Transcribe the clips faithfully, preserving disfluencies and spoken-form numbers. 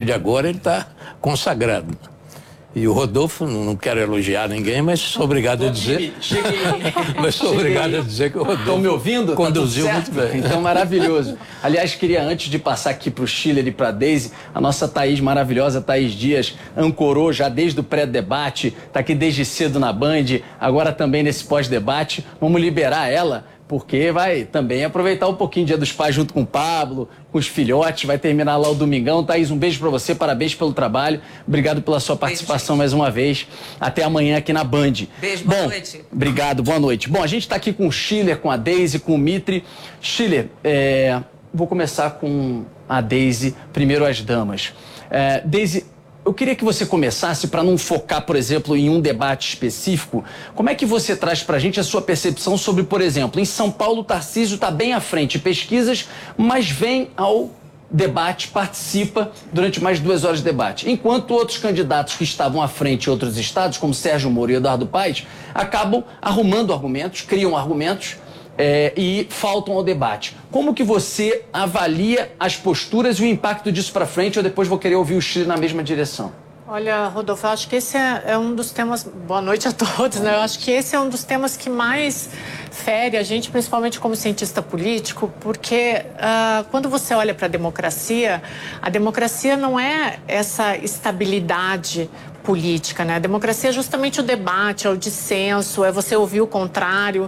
de agora ele está consagrado. E o Rodolfo, não quero elogiar ninguém, mas sou obrigado a dizer... Cheguei. mas sou Cheguei. obrigado a dizer que o Rodolfo... Estão me ouvindo? Conduziu tá muito bem. Então, maravilhoso. Aliás, queria, antes de passar aqui para o Schiller e para a Deise, a nossa Thaís maravilhosa, Thaís Dias, ancorou já desde o pré-debate, está aqui desde cedo na Band, agora também nesse pós-debate. Vamos liberar ela, porque vai também aproveitar um pouquinho o Dia dos Pais junto com o Pablo, com os filhotes, vai terminar lá o domingão. Thaís, um beijo pra você, parabéns pelo trabalho, obrigado pela sua participação beijo, mais uma vez. Até amanhã aqui na Band. Beijo, boa Bom, noite. Obrigado, boa noite. Bom, a gente tá aqui com o Schiller, com a Deise, com o Mitri. Schiller, é, vou começar com a Deise, primeiro as damas. É, Deise, eu queria que você começasse, para não focar, por exemplo, em um debate específico, como é que você traz para a gente a sua percepção sobre, por exemplo, em São Paulo, o Tarcísio está bem à frente em pesquisas, mas vem ao debate, participa durante mais de duas horas de debate. Enquanto outros candidatos que estavam à frente em outros estados, como Sérgio Moro e Eduardo Paes, acabam arrumando argumentos, criam argumentos, É, e faltam ao debate. Como que você avalia as posturas e o impacto disso para frente? Eu depois vou querer ouvir o Chile na mesma direção. Olha, Rodolfo, eu acho que esse é, é um dos temas... Boa noite a todos, né? Eu acho que esse é um dos temas que mais fere a gente, principalmente como cientista político, porque uh, quando você olha para a democracia, a democracia não é essa estabilidade política, né? A democracia é justamente o debate, é o dissenso, é você ouvir o contrário.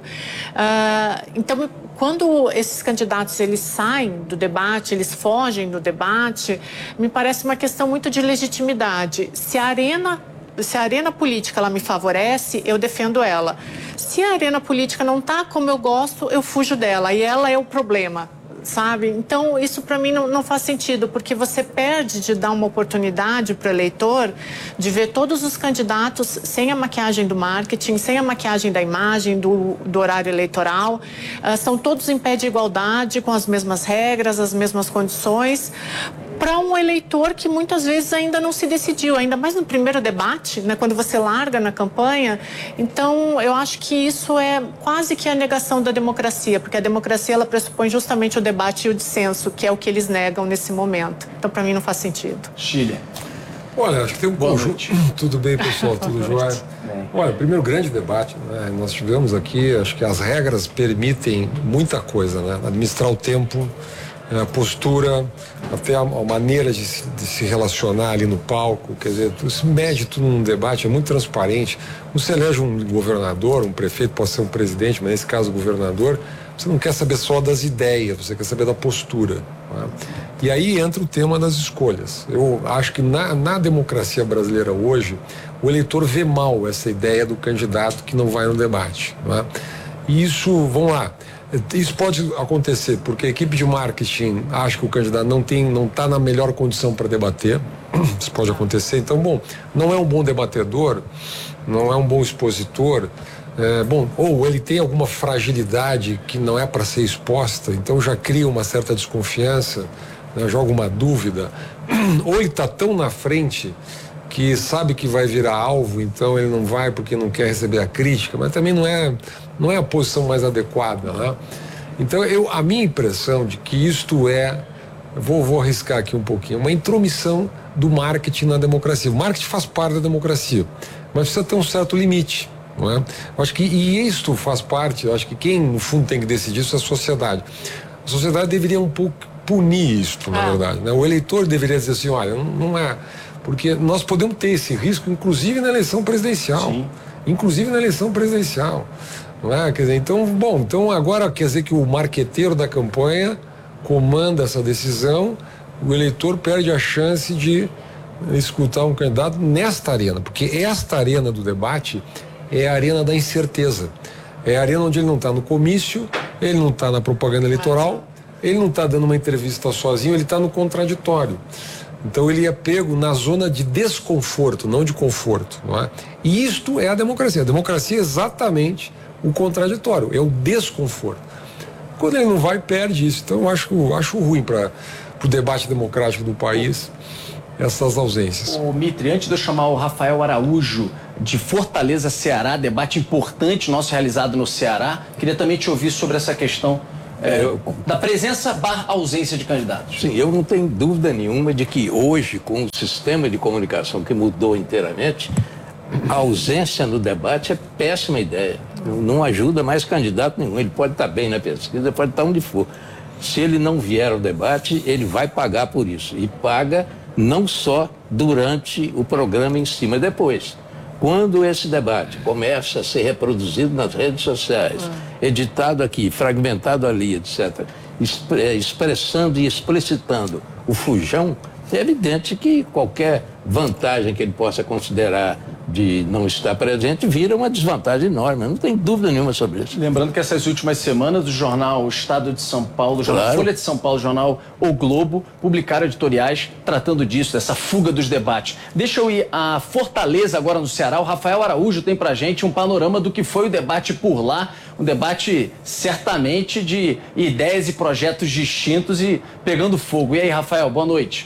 Uh, então, quando esses candidatos eles saem do debate, eles fogem do debate, me parece uma questão muito de legitimidade. Se a arena Se a arena política ela me favorece, eu defendo ela. Se a arena política não está como eu gosto, eu fujo dela. E ela é o problema, sabe? Então, isso para mim não, não faz sentido, porque você perde de dar uma oportunidade para o eleitor de ver todos os candidatos sem a maquiagem do marketing, sem a maquiagem da imagem, do, do horário eleitoral. Uh, são todos em pé de igualdade, com as mesmas regras, as mesmas condições, para um eleitor que muitas vezes ainda não se decidiu, ainda mais no primeiro debate, né, quando você larga na campanha. Então, eu acho que isso é quase que a negação da democracia, porque a democracia ela pressupõe justamente o debate e o dissenso, que é o que eles negam nesse momento. Então, para mim, não faz sentido. Chile. Olha, acho que tem um Boa conjunto... noite. Tudo bem, pessoal? Tudo jóia? Olha, primeiro grande debate, né? Nós tivemos aqui, acho que as regras permitem muita coisa, né? Administrar o tempo, a postura, até a maneira de se, de se relacionar ali no palco, quer dizer, tudo se mede tudo num debate, é muito transparente. Você elege um governador, um prefeito, pode ser um presidente, mas nesse caso o governador, você não quer saber só das ideias, você quer saber da postura. Né? E aí entra o tema das escolhas. Eu acho que na, na democracia brasileira hoje, o eleitor vê mal essa ideia do candidato que não vai no debate. Né? E isso, vamos lá, isso pode acontecer porque a equipe de marketing acha que o candidato não tem, não está na melhor condição para debater. Isso pode acontecer. Então, bom, não é um bom debatedor, não é um bom expositor. É, bom, ou ele tem alguma fragilidade que não é para ser exposta, então já cria uma certa desconfiança, né, joga uma dúvida. Ou ele está tão na frente que sabe que vai virar alvo, então ele não vai porque não quer receber a crítica, mas também não é, não é a posição mais adequada, né? Então, eu, a minha impressão de que isto é, vou, vou arriscar aqui um pouquinho, uma intromissão do marketing na democracia. O marketing faz parte da democracia, mas precisa ter um certo limite, não é? Eu acho que, e isto faz parte, eu acho que quem no fundo tem que decidir isso é a sociedade. A sociedade deveria um pouco punir isto, na verdade, né? O eleitor deveria dizer assim, olha, não, não é... Porque nós podemos ter esse risco, inclusive na eleição presidencial. Sim. Inclusive na eleição presidencial. Não é? Quer dizer, então, bom, então agora quer dizer que o marqueteiro da campanha comanda essa decisão, o eleitor perde a chance de escutar um candidato nesta arena, porque esta arena do debate é a arena da incerteza. É a arena onde ele não está no comício, ele não está na propaganda eleitoral, ele não está dando uma entrevista sozinho, ele está no contraditório. Então ele é pego na zona de desconforto, não de conforto, não é? E isto é a democracia. A democracia é exatamente o contraditório, é o desconforto. Quando ele não vai, perde isso. Então eu acho, acho ruim para o debate democrático do país essas ausências. O Mitri, antes de eu chamar o Rafael Araújo de Fortaleza, Ceará, debate importante nosso realizado no Ceará, queria também te ouvir sobre essa questão é, eu... da presença barra ausência de candidatos. Sim, eu não tenho dúvida nenhuma de que hoje, com o sistema de comunicação que mudou inteiramente, a ausência no debate é péssima ideia. Não ajuda mais candidato nenhum. Ele pode estar bem na pesquisa, pode estar onde for. Se ele não vier ao debate, ele vai pagar por isso. E paga não só durante o programa em si, mas depois. Quando esse debate começa a ser reproduzido nas redes sociais, editado aqui, fragmentado ali, etcétera, expressando e explicitando o fujão, é evidente que qualquer vantagem que ele possa considerar de não estar presente vira uma desvantagem enorme. Não tem dúvida nenhuma sobre isso. Lembrando que essas últimas semanas o jornal Estado de São Paulo, o jornal Claro. Folha de São Paulo, o jornal O Globo, publicaram editoriais tratando disso, dessa fuga dos debates. Deixa eu ir a Fortaleza agora no Ceará. O Rafael Araújo tem pra gente um panorama do que foi o debate por lá. Um debate certamente de ideias e projetos distintos e pegando fogo. E aí, Rafael, boa noite.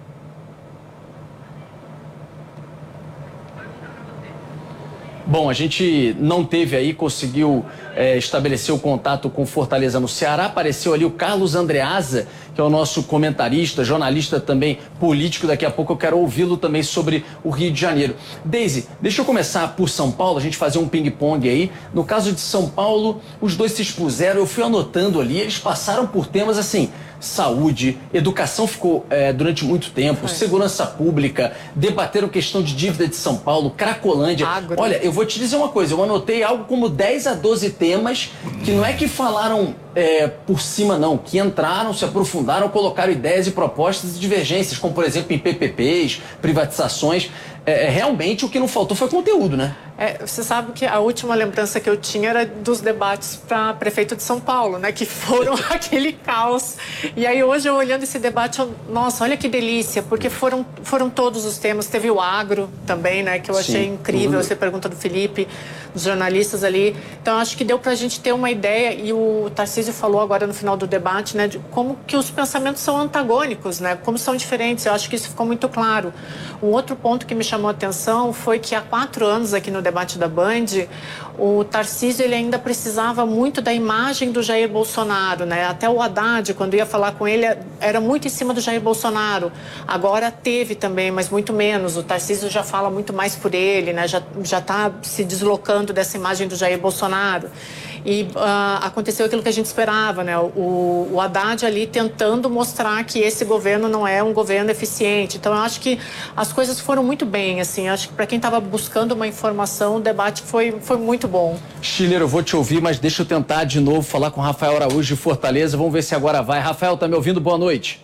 Bom, a gente não teve aí, conseguiu é, estabelecer o contato com Fortaleza no Ceará. Apareceu ali o Carlos Andreasa, que é o nosso comentarista, jornalista também político. Daqui a pouco eu quero ouvi-lo também sobre o Rio de Janeiro. Deise, deixa eu começar por São Paulo, a gente fazer um ping-pong aí. No caso de São Paulo, os dois se expuseram, eu fui anotando ali, eles passaram por temas assim... Saúde, educação ficou é, durante muito tempo, Foi. segurança pública, debateram questão de dívida de São Paulo, Cracolândia. Agro. Olha, eu vou te dizer uma coisa, eu anotei algo como dez a doze temas que não é que falaram é, por cima não, que entraram, se aprofundaram, colocaram ideias e propostas e divergências, como por exemplo em P P Ps, privatizações. É, realmente o que não faltou foi conteúdo, né? É, você sabe que a última lembrança que eu tinha era dos debates para prefeito de São Paulo, né? Que foram aquele caos. E aí hoje eu olhando esse debate, eu, nossa, olha que delícia, porque foram, foram todos os temas. Teve o agro também, né? Que eu achei Sim, incrível. Tudo. Você pergunta do Felipe, dos jornalistas ali. Então acho que deu para a gente ter uma ideia, e o Tarcísio falou agora no final do debate, né? De como que os pensamentos são antagônicos, né? Como são diferentes. Eu acho que isso ficou muito claro. Um outro ponto que me chamou a atenção foi que há quatro anos aqui no debate da Band, o Tarcísio ele ainda precisava muito da imagem do Jair Bolsonaro, né? Até o Haddad, quando ia falar com ele, era muito em cima do Jair Bolsonaro. Agora teve também, mas muito menos. O Tarcísio já fala muito mais por ele, né? Já já está se deslocando dessa imagem do Jair Bolsonaro. E uh, aconteceu aquilo que a gente esperava, né? O, o Haddad ali tentando mostrar que esse governo não é um governo eficiente. Então, eu acho que as coisas foram muito bem, assim. Eu acho que para quem estava buscando uma informação, o debate foi, foi muito bom. Schiller, eu vou te ouvir, mas deixa eu tentar de novo falar com o Rafael Araújo de Fortaleza. Vamos ver se agora vai. Rafael, tá me ouvindo? Boa noite.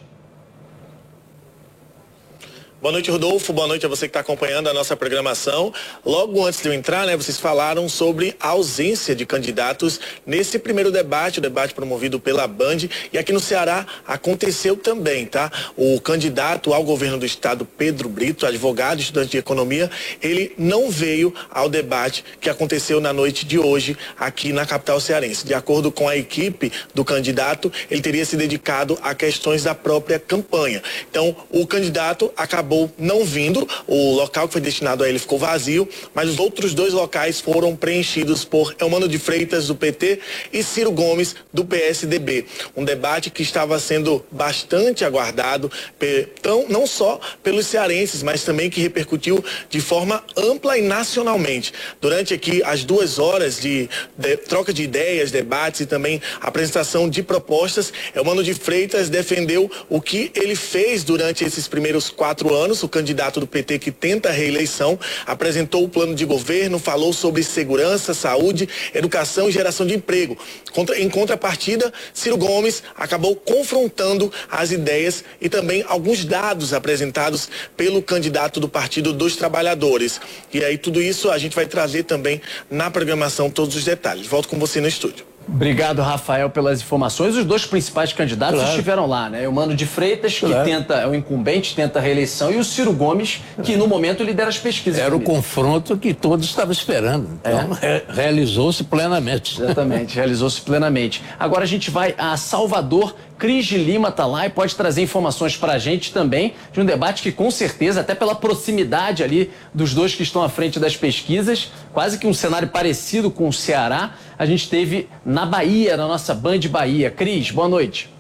Boa noite, Rodolfo. Boa noite a você que está acompanhando a nossa programação. Logo antes de eu entrar, né, vocês falaram sobre a ausência de candidatos nesse primeiro debate, o debate promovido pela Band. E aqui no Ceará aconteceu também, tá? O candidato ao governo do estado, Pedro Brito, advogado, estudante de economia, ele não veio ao debate que aconteceu na noite de hoje aqui na capital cearense. De acordo com a equipe do candidato, ele teria se dedicado a questões da própria campanha. Então, o candidato acabou acabou não vindo, o local que foi destinado a ele ficou vazio, mas os outros dois locais foram preenchidos por Eumano de Freitas, do P T, e Ciro Gomes, do P S D B. Um debate que estava sendo bastante aguardado, tão, não só pelos cearenses, mas também que repercutiu de forma ampla e nacionalmente. Durante aqui as duas horas de, de troca de ideias, debates e também apresentação de propostas, Eumano de Freitas defendeu o que ele fez durante esses primeiros quatro anos. O candidato do P T que tenta a reeleição apresentou o plano de governo, falou sobre segurança, saúde, educação e geração de emprego. Contra, em contrapartida, Ciro Gomes acabou confrontando as ideias e também alguns dados apresentados pelo candidato do Partido dos Trabalhadores. E aí tudo isso a gente vai trazer também na programação todos os detalhes. Volto com você no estúdio. Obrigado, Rafael, pelas informações. Os dois principais candidatos claro. estiveram lá, né? O Mano de Freitas, que claro. tenta, é o incumbente, tenta a reeleição, e o Ciro Gomes, que no momento lidera as pesquisas. Era o confronto que todos estavam esperando. Então, é. realizou-se plenamente. Exatamente, realizou-se plenamente. Agora a gente vai a Salvador, Cris de Lima está lá e pode trazer informações para a gente também de um debate que, com certeza, até pela proximidade ali dos dois que estão à frente das pesquisas, quase que um cenário parecido com o Ceará, a gente teve na Bahia, na nossa Band Bahia. Cris, boa noite.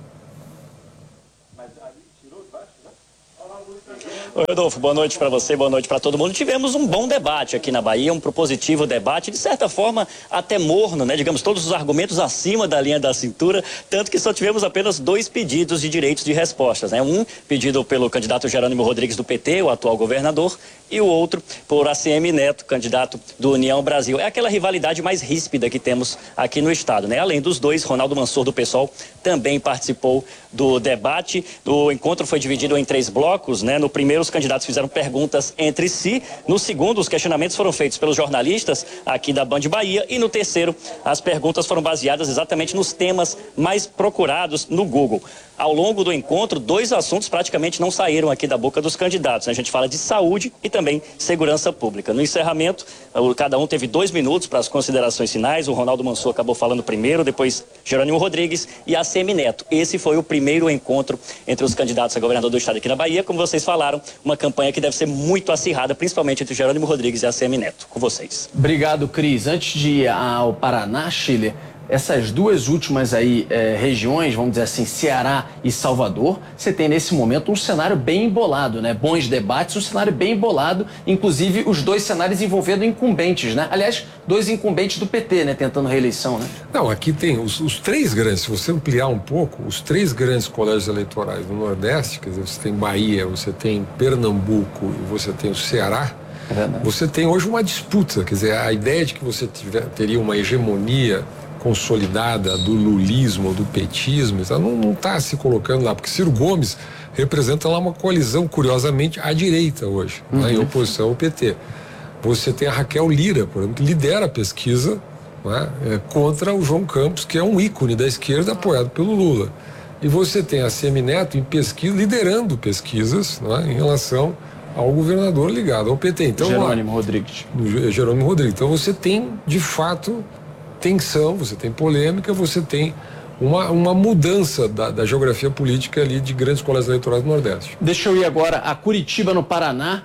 Oi, Rodolfo, boa noite para você, boa noite para todo mundo. Tivemos um bom debate aqui na Bahia, um propositivo debate, de certa forma até morno, né? Digamos, todos os argumentos acima da linha da cintura, tanto que só tivemos apenas dois pedidos de direitos de respostas, né? Um pedido pelo candidato Jerônimo Rodrigues do P T, o atual governador, e o outro por A C M Neto, candidato do União Brasil. É aquela rivalidade mais ríspida que temos aqui no estado, né? Além dos dois, Ronaldo Mansur do PSOL também participou do debate. O encontro foi dividido em três blocos, né? No primeiro, os candidatos fizeram perguntas entre si. No segundo, os questionamentos foram feitos pelos jornalistas aqui da Band Bahia. E no terceiro, as perguntas foram baseadas exatamente nos temas mais procurados no Google. Ao longo do encontro, dois assuntos praticamente não saíram aqui da boca dos candidatos, né? A gente fala de saúde e também segurança pública. No encerramento, cada um teve dois minutos para as considerações finais. O Ronaldo Mansur acabou falando primeiro, depois Jerônimo Rodrigues e A C M Neto. Esse foi o primeiro encontro entre os candidatos a governador do estado aqui na Bahia. Como vocês falaram, uma campanha que deve ser muito acirrada, principalmente entre Jerônimo Rodrigues e A C M Neto. Com vocês. Obrigado, Cris. Antes de ir ao Paraná, Chile, essas duas últimas aí é, regiões, vamos dizer assim, Ceará e Salvador, você tem nesse momento um cenário bem embolado, né? Bons debates, um cenário bem embolado, inclusive os dois cenários envolvendo incumbentes, né? Aliás, dois incumbentes do P T, né? Tentando reeleição, né? Não, aqui tem os, os três grandes, se você ampliar um pouco, os três grandes colégios eleitorais do Nordeste, quer dizer, você tem Bahia, você tem Pernambuco e você tem o Ceará. É, você tem hoje uma disputa, quer dizer, a ideia de que você tiver, teria uma hegemonia consolidada do lulismo, do petismo, não está se colocando lá, porque Ciro Gomes representa lá uma coalizão, curiosamente, à direita hoje, uhum. né, em oposição ao P T. Você tem a Raquel Lira, por exemplo, que lidera a pesquisa, né, é, contra o João Campos, que é um ícone da esquerda apoiado pelo Lula. E você tem a A C M Neto em pesquisa, liderando pesquisas, né, em relação ao governador ligado ao P T. Então, Jerônimo lá, Rodrigues. Jerônimo Rodrigues. Então você tem, de fato, tensão, você tem polêmica, você tem uma, uma mudança da, da geografia política ali de grandes colégios eleitorais do Nordeste. Deixa eu ir agora a Curitiba, no Paraná.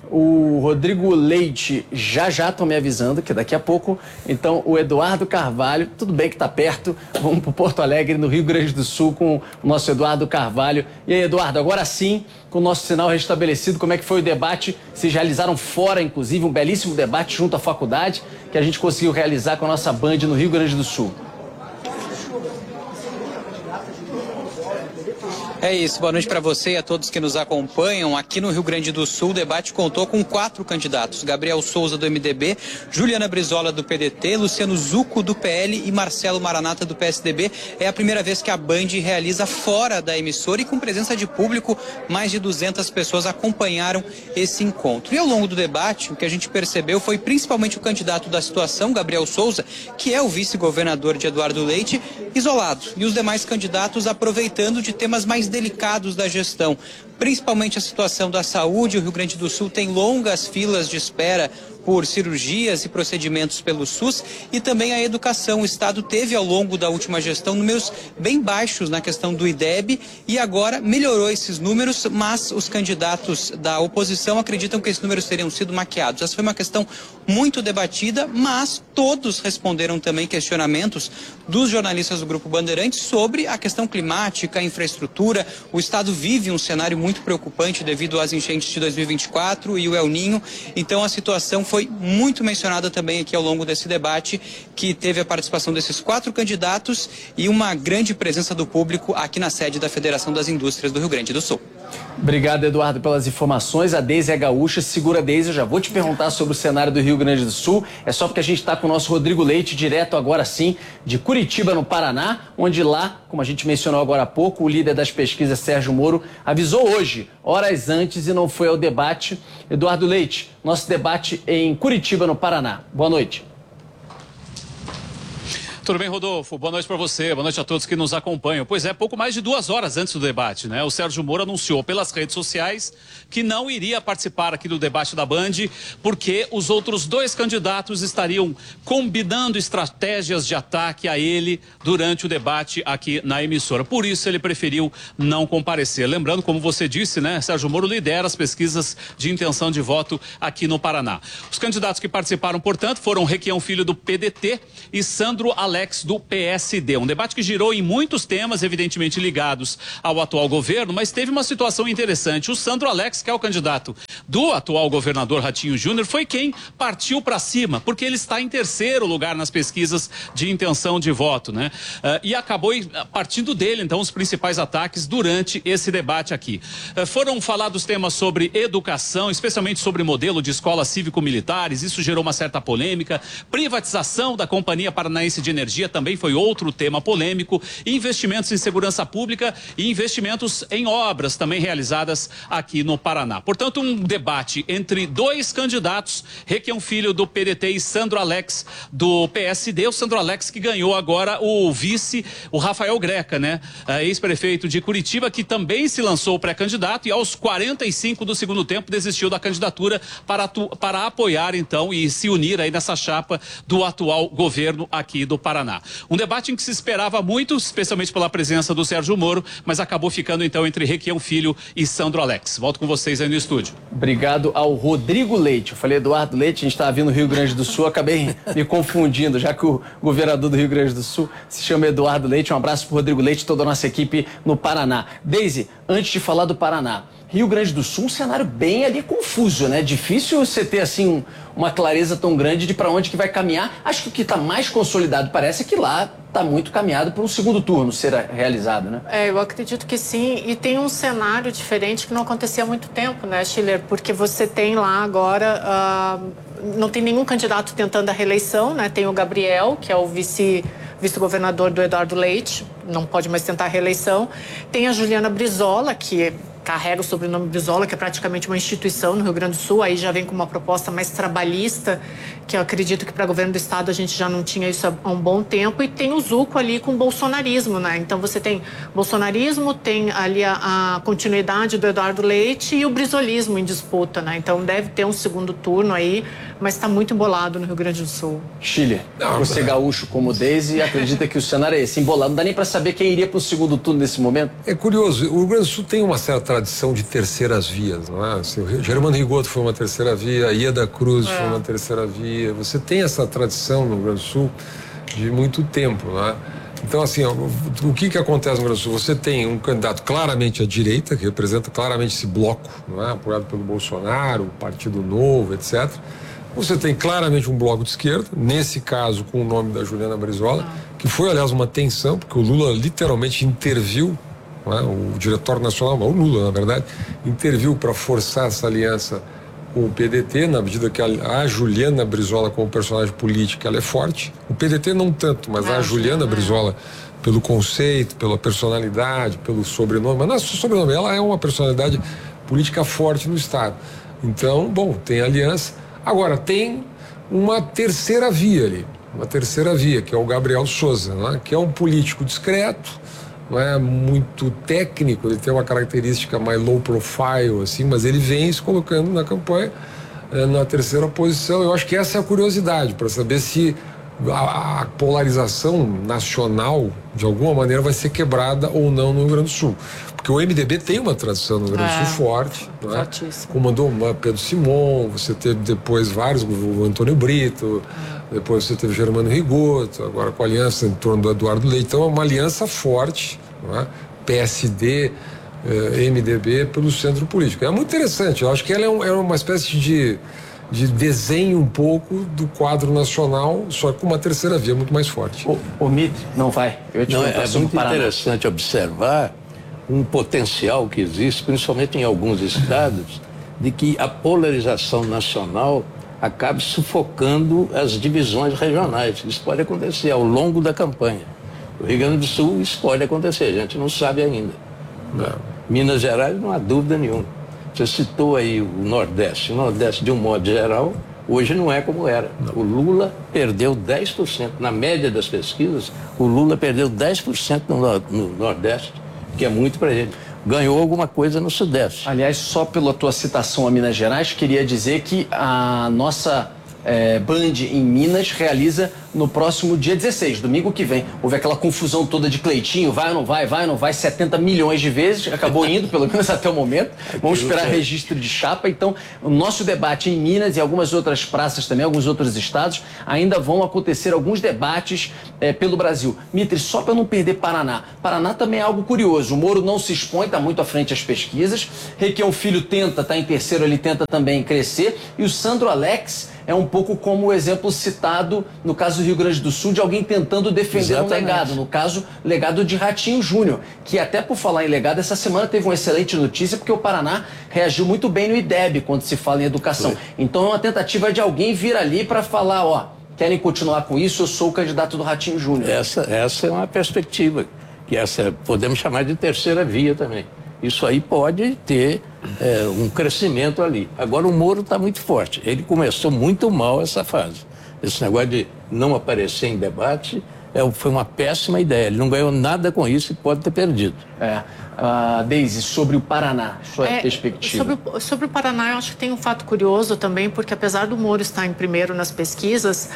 O Rodrigo Leite já já estão me avisando que daqui a pouco, então o Eduardo Carvalho, tudo bem que está perto, vamos para Porto Alegre, no Rio Grande do Sul, com o nosso Eduardo Carvalho. E aí, Eduardo, agora sim, com o nosso sinal restabelecido, como é que foi o debate? Vocês realizaram fora, inclusive, um belíssimo debate junto à faculdade, que a gente conseguiu realizar com a nossa Band no Rio Grande do Sul. É isso, boa noite para você e a todos que nos acompanham. Aqui no Rio Grande do Sul, o debate contou com quatro candidatos: Gabriel Souza, do M D B, Juliana Brizola, do P D T, Luciano Zucco, do P L e Marcelo Maranata, do P S D B. É a primeira vez que a Band realiza fora da emissora e com presença de público, mais de duzentas pessoas acompanharam esse encontro. E ao longo do debate, o que a gente percebeu foi principalmente o candidato da situação, Gabriel Souza, que é o vice-governador de Eduardo Leite, isolado, e os demais candidatos aproveitando de temas mais delicados da gestão, principalmente a situação da saúde. O Rio Grande do Sul tem longas filas de espera por cirurgias e procedimentos pelo SUS, e também a educação. O Estado teve ao longo da última gestão números bem baixos na questão do I D E B e agora melhorou esses números, mas os candidatos da oposição acreditam que esses números teriam sido maquiados. Essa foi uma questão muito debatida, mas todos responderam também questionamentos dos jornalistas do Grupo Bandeirantes sobre a questão climática, a infraestrutura. O Estado vive um cenário muito preocupante devido às enchentes de dois mil e vinte e quatro e o El Ninho, então a situação foi Foi muito mencionada também aqui ao longo desse debate, que teve a participação desses quatro candidatos e uma grande presença do público aqui na sede da Federação das Indústrias do Rio Grande do Sul. Obrigado, Eduardo, pelas informações. A Deise é gaúcha, segura a Deise. Eu já vou te perguntar sobre o cenário do Rio Grande do Sul. É só porque a gente está com o nosso Rodrigo Leite, direto agora sim, de Curitiba, no Paraná, onde lá, como a gente mencionou agora há pouco, o líder das pesquisas, Sérgio Moro, avisou hoje, horas antes, e não foi ao debate. Eduardo Leite, nosso debate em Curitiba, no Paraná. Boa noite. Tudo bem, Rodolfo? Boa noite para você, boa noite a todos que nos acompanham. Pois é, pouco mais de duas horas antes do debate, né? O Sérgio Moro anunciou pelas redes sociais que não iria participar aqui do debate da Band, porque os outros dois candidatos estariam combinando estratégias de ataque a ele durante o debate aqui na emissora. Por isso ele preferiu não comparecer. Lembrando, como você disse, né? Sérgio Moro lidera as pesquisas de intenção de voto aqui no Paraná. Os candidatos que participaram, portanto, foram Requião Filho do P D T e Sandro Alex do P S D. Um debate que girou em muitos temas, evidentemente ligados ao atual governo, mas teve uma situação interessante. O Sandro Alex, que é o candidato do atual governador Ratinho Júnior, foi quem partiu para cima, porque ele está em terceiro lugar nas pesquisas de intenção de voto, né? Uh, e acabou partindo dele, então, os principais ataques durante esse debate aqui. Uh, foram falados temas sobre educação, especialmente sobre modelo de escolas cívico-militares, isso gerou uma certa polêmica. Privatização da Companhia Paranaense de Energia também foi outro tema polêmico. Investimentos em segurança pública e investimentos em obras também realizadas aqui no Paraná. Portanto, um debate entre dois candidatos, Requião Filho do P D T e Sandro Alex do P S D. O Sandro Alex que ganhou agora o vice, o Rafael Greca, né? Ex-prefeito de Curitiba, que também se lançou pré-candidato e aos quarenta e cinco do segundo tempo desistiu da candidatura para, para apoiar então e se unir aí nessa chapa do atual governo aqui do Paraná. Um debate em que se esperava muito, especialmente pela presença do Sérgio Moro, mas acabou ficando então entre Requião Filho e Sandro Alex. Volto com vocês aí no estúdio. Obrigado ao Rodrigo Leite. Eu falei Eduardo Leite, a gente estava vindo no Rio Grande do Sul, acabei me confundindo, já que o governador do Rio Grande do Sul se chama Eduardo Leite. Um abraço para o Rodrigo Leite e toda a nossa equipe no Paraná. Deise, antes de falar do Paraná, Rio Grande do Sul, um cenário bem ali confuso, né? Difícil você ter, assim, um, uma clareza tão grande de para onde que vai caminhar. Acho que o que está mais consolidado parece é que lá está muito caminhado para um segundo turno ser realizado, né? É, eu acredito que sim. E tem um cenário diferente que não acontecia há muito tempo, né, Schiller? Porque você tem lá agora, uh, não tem nenhum candidato tentando a reeleição, né? Tem o Gabriel, que é o vice... vice-governador do Eduardo Leite, não pode mais tentar a reeleição. Tem a Juliana Brizola, que carrega o sobrenome Brizola, que é praticamente uma instituição no Rio Grande do Sul, aí já vem com uma proposta mais trabalhista, que eu acredito que para governo do estado a gente já não tinha isso há um bom tempo, e tem o Zuco ali com o bolsonarismo, né? Então você tem bolsonarismo, tem ali a, a continuidade do Eduardo Leite e o brizolismo em disputa, né? Então deve ter um segundo turno aí, mas está muito embolado no Rio Grande do Sul. Chile, você gaúcho como Deise, acredita que o cenário é esse, embolado, não dá nem para saber quem iria para o segundo turno nesse momento? É curioso, o Rio Grande do Sul tem uma certa tradição de terceiras vias, não é? Assim, o Germano Rigoto foi uma terceira via, a Ieda Cruz é. foi uma terceira via. Você tem essa tradição no Rio Grande do Sul de muito tempo, não é? Então, assim, ó, o que que acontece no Rio Grande do Sul? Você tem um candidato claramente à direita, que representa claramente esse bloco, não é? Apoiado pelo Bolsonaro, o Partido Novo, etcétera. Você tem claramente um bloco de esquerda, nesse caso com o nome da Juliana Brizola, que foi, aliás, uma tensão, porque o Lula literalmente interviu, não é? O diretório nacional, o Lula, na verdade, interviu para forçar essa aliança com o P D T, na medida que a, a Juliana Brizola, como personagem política, ela é forte. O P D T não tanto, mas a Juliana Brizola, pelo conceito, pela personalidade, pelo sobrenome, mas não é só sobrenome, ela é uma personalidade política forte no Estado. Então, bom, tem aliança. Agora, tem uma terceira via ali, uma terceira via, que é o Gabriel Souza, né? Que é um político discreto, não é muito técnico, ele tem uma característica mais low profile, assim, mas ele vem se colocando na campanha é, na terceira posição. Eu acho que essa é a curiosidade, para saber se a, a polarização nacional, de alguma maneira, vai ser quebrada ou não no Rio Grande do Sul. Porque o M D B tem uma tradição no Rio Grande do Sul é, forte, não é? Comandou Pedro Simon, você teve depois vários, o Antônio Brito, é. depois você teve Germano Rigoto, agora com a aliança em torno do Eduardo Leite. Então é uma aliança forte, não é? P S D, eh, M D B pelo centro político. É muito interessante, eu acho que ela é, um, é uma espécie de, de desenho um pouco do quadro nacional, só com uma terceira via muito mais forte. O, o Mitre não vai. Eu te não, é muito interessante observar um potencial que existe, principalmente em alguns estados, de que a polarização nacional acabe sufocando as divisões regionais. Isso pode acontecer ao longo da campanha. No Rio Grande do Sul, isso pode acontecer, a gente não sabe ainda. Não. Minas Gerais, não há dúvida nenhuma. Você citou aí o Nordeste. O Nordeste, de um modo geral, Hoje não é como era. O Lula perdeu dez por cento. Na média das pesquisas, o Lula perdeu dez por cento no, no Nordeste, que é muito para ele. Ganhou alguma coisa no Sudeste. Aliás, só pela tua citação a Minas Gerais, queria dizer que a nossa é, Band em Minas realiza no próximo dia dezesseis, domingo que vem. Houve aquela confusão toda de Cleitinho, vai ou não vai, vai ou não vai, setenta milhões de vezes, acabou indo, pelo menos até o momento. Vamos esperar registro de chapa. Então, o nosso debate em Minas e algumas outras praças também, alguns outros estados, ainda vão acontecer alguns debates é, pelo Brasil. Mitre, só para não perder Paraná. Paraná também é algo curioso. O Moro não se expõe, está muito à frente às pesquisas. Requião Filho tenta, está em terceiro, ele tenta também crescer. E o Sandro Alex é um pouco como o exemplo citado no caso do Rio Grande do Sul, de alguém tentando defender Exatamente. um legado. No caso, legado de Ratinho Júnior, que até por falar em legado, essa semana teve uma excelente notícia, porque o Paraná reagiu muito bem no I D E B quando se fala em educação. Foi. Então é uma tentativa de alguém vir ali para falar, ó, querem continuar com isso, eu sou o candidato do Ratinho Júnior. Essa, essa é uma perspectiva, que essa podemos chamar de terceira via também. Isso aí pode ter é, um crescimento ali. Agora o Moro está muito forte. Ele começou muito mal essa fase. Esse negócio de não aparecer em debate é, foi uma péssima ideia. Ele não ganhou nada com isso e pode ter perdido. É. Uh, Deise, sobre o Paraná, sua é, perspectiva. Sobre, sobre o Paraná, eu acho que tem um fato curioso também, porque apesar do Moro estar em primeiro nas pesquisas,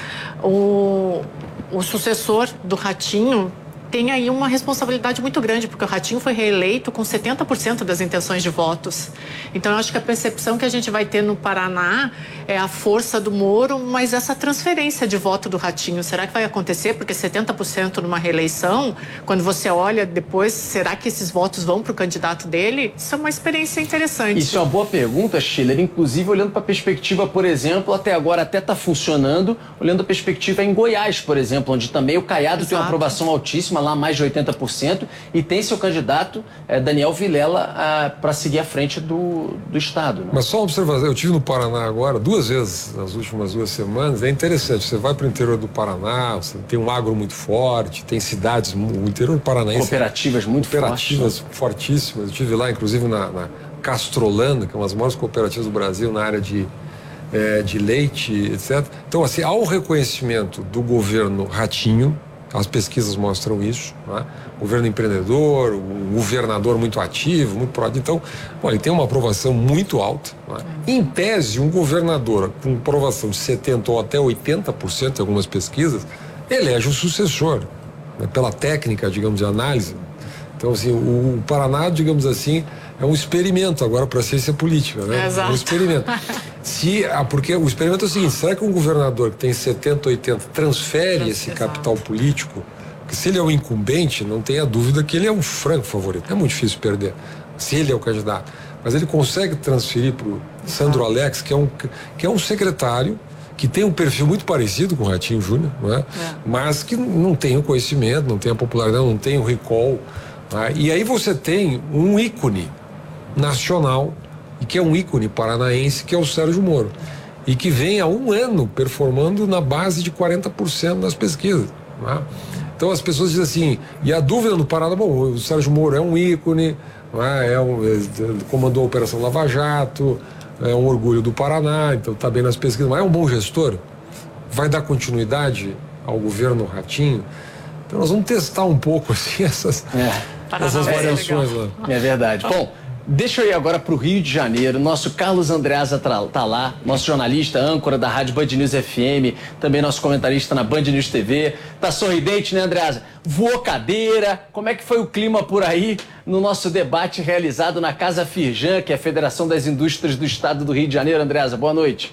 o, o sucessor do Ratinho tem aí uma responsabilidade muito grande, porque o Ratinho foi reeleito com setenta por cento das intenções de votos. Então, eu acho que a percepção que a gente vai ter no Paraná é a força do Moro, mas essa transferência de voto do Ratinho, será que vai acontecer? Porque setenta por cento numa reeleição, quando você olha depois, será que esses votos vão para o candidato dele? Isso é uma experiência interessante. Isso é uma boa pergunta, Schiller, inclusive olhando para a perspectiva, por exemplo, até agora até está funcionando, olhando a perspectiva em Goiás, por exemplo, onde também o Caiado Exato. tem uma aprovação altíssima, lá mais de oitenta por cento, e tem seu candidato, é, Daniel Vilela, para seguir à frente do, do Estado. Né? Mas só uma observação, eu estive no Paraná agora, duas vezes nas últimas duas semanas, é interessante, você vai para o interior do Paraná, você tem um agro muito forte, tem cidades, o interior do Paranaense... Cooperativas muito cooperativas fortes. fortíssimas, eu estive lá, inclusive, na, na Castrolanda, que é uma das maiores cooperativas do Brasil na área de, é, de leite, etcétera. Então, assim, há um reconhecimento do governo Ratinho, as pesquisas mostram isso, né? Governo empreendedor, o governador muito ativo, muito proativo. Então, bom, ele tem uma aprovação muito alta. Né? Em tese, um governador com aprovação de setenta por cento ou até oitenta por cento em algumas pesquisas, elege o sucessor, né? Pela técnica, digamos, de análise. Então, assim, o, o Paraná, digamos assim, é um experimento agora para a ciência política, né? Exato. É um experimento. Se, ah, porque o experimento é o seguinte, será que um governador que tem setenta, oitenta transfere esse capital político? Porque se ele é um incumbente, não tenha dúvida que ele é um franco favorito. É muito difícil perder, se ele é o candidato. Mas ele consegue transferir para o Sandro Alex, que é, um, que é um secretário que tem um perfil muito parecido com o Ratinho Júnior, não é? É. Mas que não tem o conhecimento, não tem a popularidade, não tem o recall. Tá? E aí você tem um ícone nacional, e que é um ícone paranaense, que é o Sérgio Moro, e que vem há um ano performando na base de quarenta por cento das pesquisas. Né? Então as pessoas dizem assim, e a dúvida no Paraná, bom, o Sérgio Moro é um ícone, né? é um, é, comandou a Operação Lava Jato, é um orgulho do Paraná, então está bem nas pesquisas, mas é um bom gestor, vai dar continuidade ao governo Ratinho. Então nós vamos testar um pouco assim essas, é. essas é variações lá. É verdade. Bom, deixa eu ir agora para o Rio de Janeiro. Nosso Carlos Andreasa tá lá, nosso jornalista, âncora da Rádio Band News F M, também nosso comentarista na Band News T V. Tá sorridente, né, Andreasa? Voou cadeira. Como é que foi o clima por aí no nosso debate realizado na Casa Firjan, que é a Federação das Indústrias do Estado do Rio de Janeiro? Andreasa, boa noite.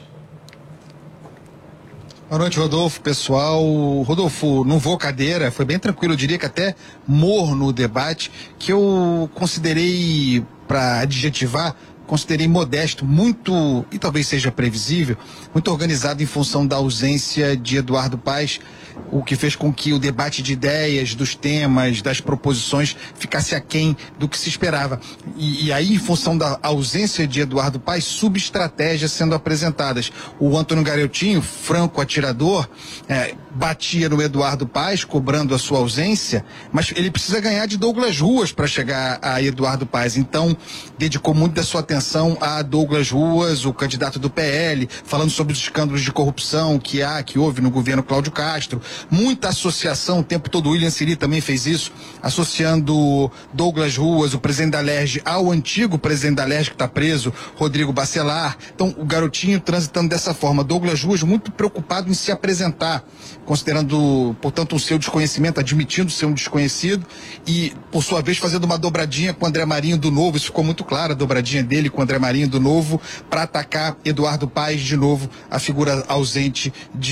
Boa noite, Rodolfo, pessoal. Rodolfo, não voou cadeira, foi bem tranquilo, eu diria que até morno o debate, que eu considerei, para adjetivar, considerei modesto, muito, e talvez seja previsível, muito organizado em função da ausência de Eduardo Paes, o que fez com que o debate de ideias, dos temas, das proposições ficasse aquém do que se esperava. E, e aí, em função da ausência de Eduardo Paes, subestratégias sendo apresentadas. O Antônio Garotinho, franco atirador, é, batia no Eduardo Paes, cobrando a sua ausência, mas ele precisa ganhar de Douglas Ruas para chegar a Eduardo Paes. Então, dedicou muito da sua atenção atenção a Douglas Ruas, o candidato do P L, falando sobre os escândalos de corrupção que há, que houve no governo Cláudio Castro. Muita associação, o tempo todo o William Siri também fez isso, associando Douglas Ruas, o presidente da Alerj, ao antigo presidente da Alerj que está preso, Rodrigo Bacelar. Então, o garotinho transitando dessa forma. Douglas Ruas muito preocupado em se apresentar, considerando, portanto, o seu desconhecimento, admitindo ser um desconhecido e, por sua vez, fazendo uma dobradinha com o André Marinho do Novo. Isso ficou muito claro, a dobradinha dele com o André Marinho do Novo, para atacar Eduardo Paes de novo, a figura ausente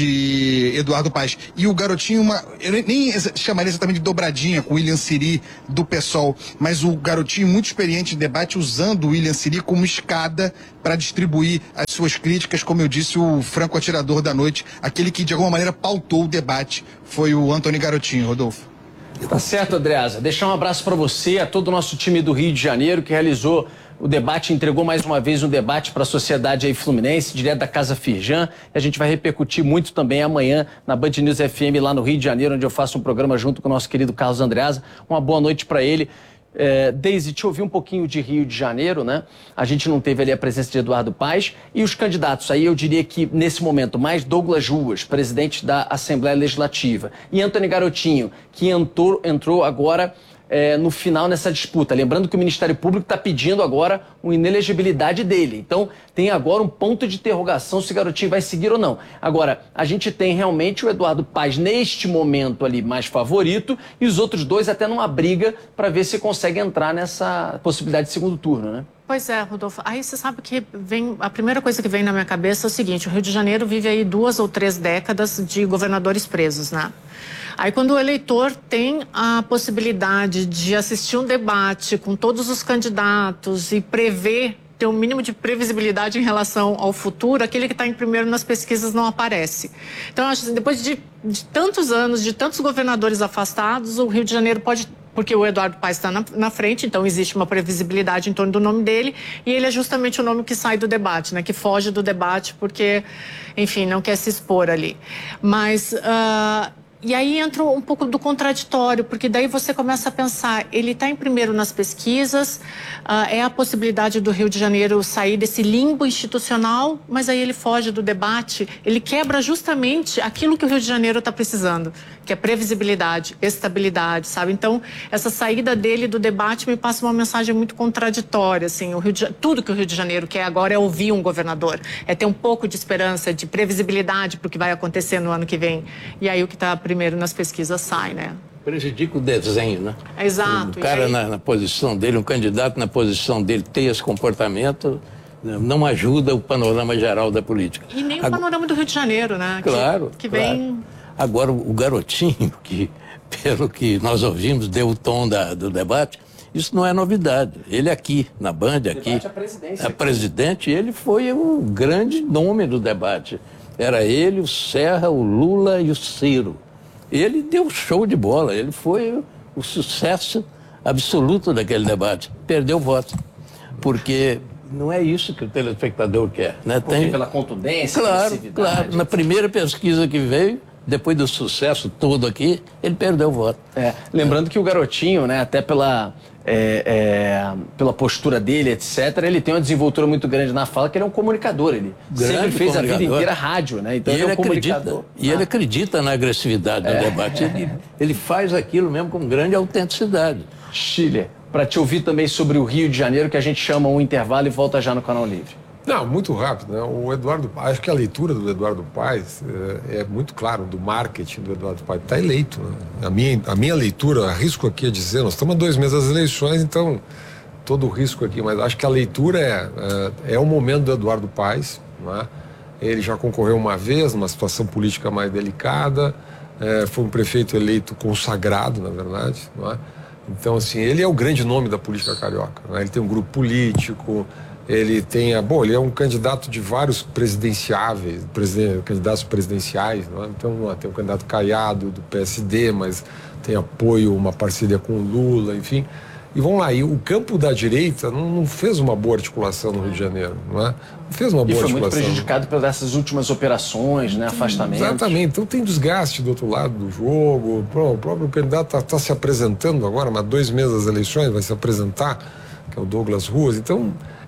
de Eduardo Paes. E o garotinho, uma, eu nem chamaria exatamente de dobradinha com o William Siri do PSOL, mas o garotinho muito experiente em debate, usando o William Siri como escada para distribuir as suas críticas, como eu disse, o franco atirador da noite, aquele que de alguma maneira pautou o debate, foi o Antony Garotinho. Rodolfo. Tá certo, Andreasa. Deixar um abraço para você, a todo o nosso time do Rio de Janeiro, que realizou o debate, entregou mais uma vez um debate para a sociedade aí fluminense, direto da Casa Firjan. A gente vai repercutir muito também amanhã na Band News F M, lá no Rio de Janeiro, onde eu faço um programa junto com o nosso querido Carlos Andreasa. Uma boa noite para ele. É, Deise, te ouvi um pouquinho de Rio de Janeiro, né? A gente não teve ali a presença de Eduardo Paes e os candidatos aí, eu diria que nesse momento, mais Douglas Ruas, presidente da Assembleia Legislativa, e Antony Garotinho, que entrou, entrou agora é, no final nessa disputa. Lembrando que o Ministério Público está pedindo agora uma inelegibilidade dele. Então, tem agora um ponto de interrogação se o Garotinho vai seguir ou não. Agora, a gente tem realmente o Eduardo Paes neste momento ali mais favorito e os outros dois até numa briga para ver se consegue entrar nessa possibilidade de segundo turno, né? Pois é, Rodolfo. Aí você sabe que vem, a primeira coisa que vem na minha cabeça é o seguinte: o Rio de Janeiro vive aí duas ou três décadas de governadores presos, né? Aí quando o eleitor tem a possibilidade de assistir um debate com todos os candidatos e prever, ter um mínimo de previsibilidade em relação ao futuro, aquele que está em primeiro nas pesquisas não aparece. Então, acho que depois de, de tantos anos, de tantos governadores afastados, o Rio de Janeiro pode... Porque o Eduardo Paes está na, na frente, então existe uma previsibilidade em torno do nome dele, e ele é justamente o nome que sai do debate, né? Que foge do debate porque, enfim, não quer se expor ali. Mas... Uh, E aí entra um pouco do contraditório, porque daí você começa a pensar, ele está em primeiro nas pesquisas, uh, é a possibilidade do Rio de Janeiro sair desse limbo institucional, mas aí ele foge do debate, ele quebra justamente aquilo que o Rio de Janeiro está precisando, que é previsibilidade, estabilidade, sabe? Então, essa saída dele do debate me passa uma mensagem muito contraditória, assim, o Rio de, tudo que o Rio de Janeiro quer agora é ouvir um governador, é ter um pouco de esperança, de previsibilidade para o que vai acontecer no ano que vem, e aí o que está primeiro nas pesquisas sai, né? Prejudica o desenho, né? Exato. O cara na, na posição dele, um candidato na posição dele ter esse comportamento, não ajuda o panorama geral da política. E nem o Agora, panorama do Rio de Janeiro, né? Claro, Que, que claro. vem... Agora, o Garotinho, que pelo que nós ouvimos, deu o tom da, do debate, isso não é novidade. Ele aqui, na Band, aqui, a presidência. A presidente, ele foi o grande nome do debate. Era ele, o Serra, o Lula e o Ciro. Ele deu show de bola, ele foi o sucesso absoluto daquele debate. Perdeu o voto, porque não é isso que o telespectador quer, né? Tem... Pela contundência, claro, claro. etcétera. Na primeira pesquisa que veio, depois do sucesso todo aqui, ele perdeu o voto. É, lembrando que o Garotinho, né, até pela, é, é, pela postura dele, etcétera, ele tem uma desenvoltura muito grande na fala, que ele é um comunicador. Ele Grande sempre fez comunicador. a vida inteira rádio, né? Então e ele, ele, é um acredita, comunicador. e ah. ele acredita na agressividade do É. debate. Ele, ele faz aquilo mesmo com grande autenticidade. Chile, para te ouvir também sobre o Rio de Janeiro, que a gente chama um intervalo e volta já no Canal Livre. Não, muito rápido, né? O Eduardo, acho que a leitura do Eduardo Paes é, é muito claro, do marketing do Eduardo Paes. Está eleito, né? A minha, a minha leitura, arrisco aqui a dizer, nós estamos a dois meses das eleições, então todo o risco aqui, mas acho que a leitura é, é, é o momento do Eduardo Paes, né? Ele já concorreu uma vez, numa situação política mais delicada, é, foi um prefeito eleito consagrado, na verdade, não é? Então, assim, ele é o grande nome da política carioca, né? Ele tem um grupo político, ele tem a, bom, ele é um candidato de vários presidenciáveis, presiden, candidatos presidenciais, não é? Então tem o candidato Caiado do P S D, mas tem apoio, uma parceria com o Lula, enfim. E vamos lá, e o campo da direita não, não fez uma boa articulação no Rio de Janeiro, não é? Não fez uma boa e foi articulação. muito prejudicado por essas últimas operações, né, afastamentos. Exatamente, então tem desgaste do outro lado do jogo, o próprio candidato está tá se apresentando agora, mas dois meses das eleições vai se apresentar, que é o Douglas Ruas, então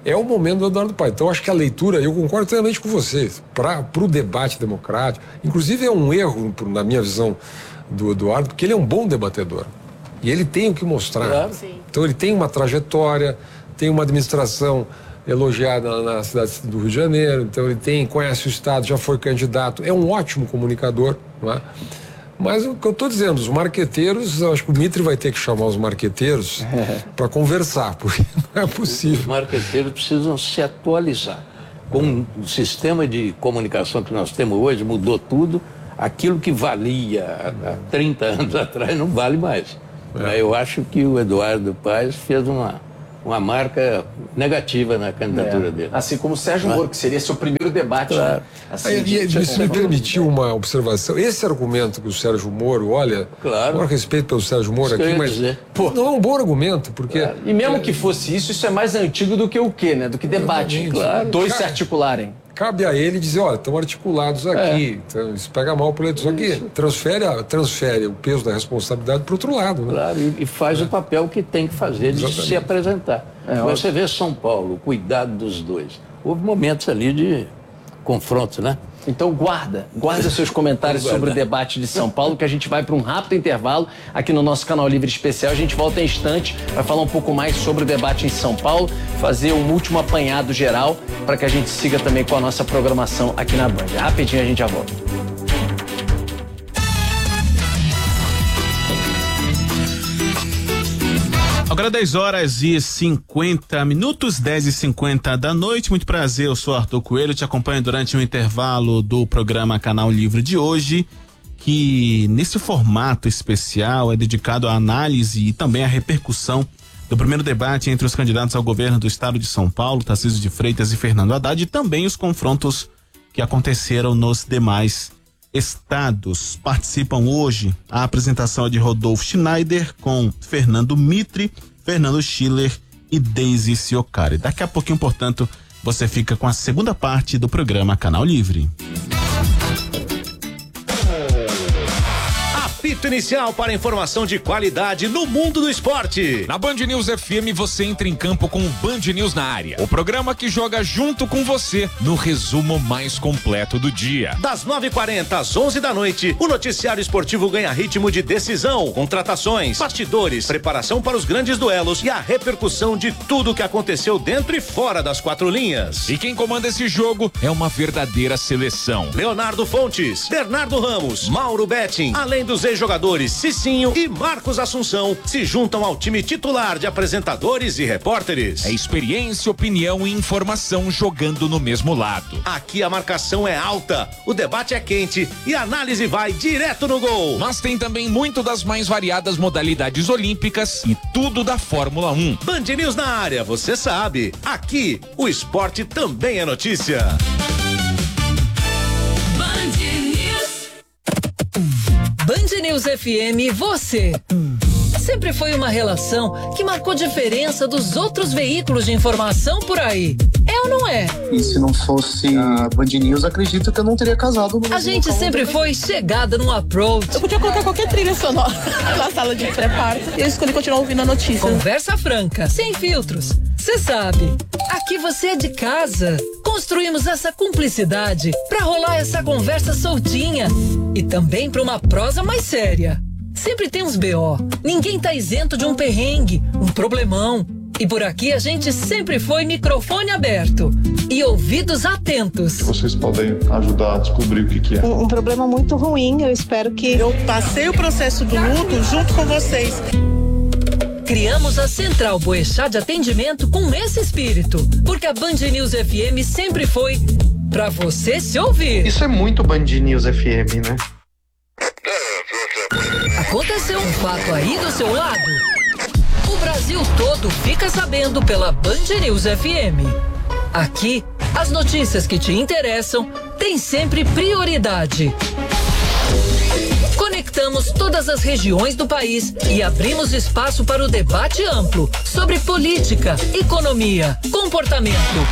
é o momento do Eduardo Paes. Então, acho que a leitura, eu concordo plenamente com vocês, para o debate democrático, inclusive é um erro, na minha visão, do Eduardo, porque ele é um bom debatedor. E ele tem o que mostrar. Claro. Então, ele tem uma trajetória, tem uma administração elogiada na cidade do Rio de Janeiro, então ele tem, conhece o Estado, já foi candidato, é um ótimo comunicador, não é? Mas o que eu estou dizendo, os marqueteiros, eu acho que o Mitre vai ter que chamar os marqueteiros é. para conversar, porque não é possível. Os marqueteiros precisam se atualizar. Com o sistema de comunicação que nós temos hoje, mudou tudo. Aquilo que valia há trinta anos atrás não vale mais. É. Eu acho que o Eduardo Paes fez uma... uma marca negativa na candidatura é. dele. Assim como o Sérgio Moro, que seria seu primeiro debate. Claro. Né? Assim, Aí, e, de, se me permitiu uma observação, esse argumento que o Sérgio Moro, olha, claro. com respeito pelo Sérgio Moro aqui, mas pô, não é um bom argumento, porque... Claro. E mesmo é, que fosse isso, isso é mais antigo do que o quê, né? Do que debate. Claro. Dois Cara, se articularem. Cabe a ele dizer, olha, estão articulados aqui, é. então, isso pega mal para o eleitor. Só que transfere, transfere o peso da responsabilidade para o outro lado. Né? Claro, e, e faz é. o papel que tem que fazer de Exatamente. se apresentar. É, Você vê São Paulo, o cuidado dos dois. Houve momentos ali de confronto, né? Então guarda, guarda seus comentários sobre o debate de São Paulo, que a gente vai para um rápido intervalo aqui no nosso Canal Livre Especial. A gente volta em instante, vai falar um pouco mais sobre o debate em São Paulo, fazer um último apanhado geral para que a gente siga também com a nossa programação aqui na Band. Rapidinho a gente já volta. Agora dez horas e cinquenta minutos, dez e cinquenta da noite. Muito prazer, eu sou Arthur Coelho, te acompanho durante o intervalo do programa Canal Livre de hoje, que nesse formato especial é dedicado à análise e também à repercussão do primeiro debate entre os candidatos ao governo do estado de São Paulo, Tarcísio de Freitas e Fernando Haddad, e também os confrontos que aconteceram nos demais estados. Participam hoje a apresentação de Rodolfo Schneider com Fernando Mitre, Fernando Schiller e Deise Ciocari. Daqui a pouquinho, portanto, você fica com a segunda parte do programa Canal Livre. Apito inicial para informação de qualidade no mundo do esporte. Na Band News F M você entra em campo com o Band News na área. O programa que joga junto com você no resumo mais completo do dia. Das nove e quarenta às onze da noite, o noticiário esportivo ganha ritmo de decisão, contratações, bastidores, preparação para os grandes duelos e a repercussão de tudo que aconteceu dentro e fora das quatro linhas. E quem comanda esse jogo é uma verdadeira seleção. Leonardo Fontes, Bernardo Ramos, Mauro Betting, além dos ex-jogadores Cicinho e Marcos Assunção, se juntam ao time titular de apresentadores e repórteres. É experiência, opinião e informação jogando no mesmo lado. Aqui a marcação é alta, o debate é quente e a análise vai direto no gol. Mas tem também muito das mais variadas modalidades olímpicas e tudo da Fórmula um. Band News na área, você sabe. Aqui, o esporte também é notícia. Band News F M e você. Sempre foi uma relação que marcou diferença dos outros veículos de informação por aí. É ou não é? E se não fosse a Band News, acredito que eu não teria casado. A gente sempre foi chegada no approach. Eu podia colocar qualquer trilha sonora na sala de preparo e eu escolhi continuar ouvindo a notícia. Conversa franca, sem filtros. Você sabe, aqui você é de casa. Construímos essa cumplicidade pra rolar essa conversa soltinha e também pra uma prosa mais séria. Sempre tem uns B O. Ninguém tá isento de um perrengue, um problemão. E por aqui a gente sempre foi microfone aberto e ouvidos atentos. Vocês podem ajudar a descobrir o que, que é. Um, um problema muito ruim, eu espero que... Eu passei o processo do luto junto com vocês. Criamos a Central Boechat de atendimento com esse espírito, porque a Band News F M sempre foi pra você se ouvir. Isso é muito Band News F M, né? Aconteceu um fato aí do seu lado? O Brasil todo fica sabendo pela Band News F M. Aqui, as notícias que te interessam têm sempre prioridade. Conectamos todas as regiões do país e abrimos espaço para o debate amplo sobre política, economia, comportamento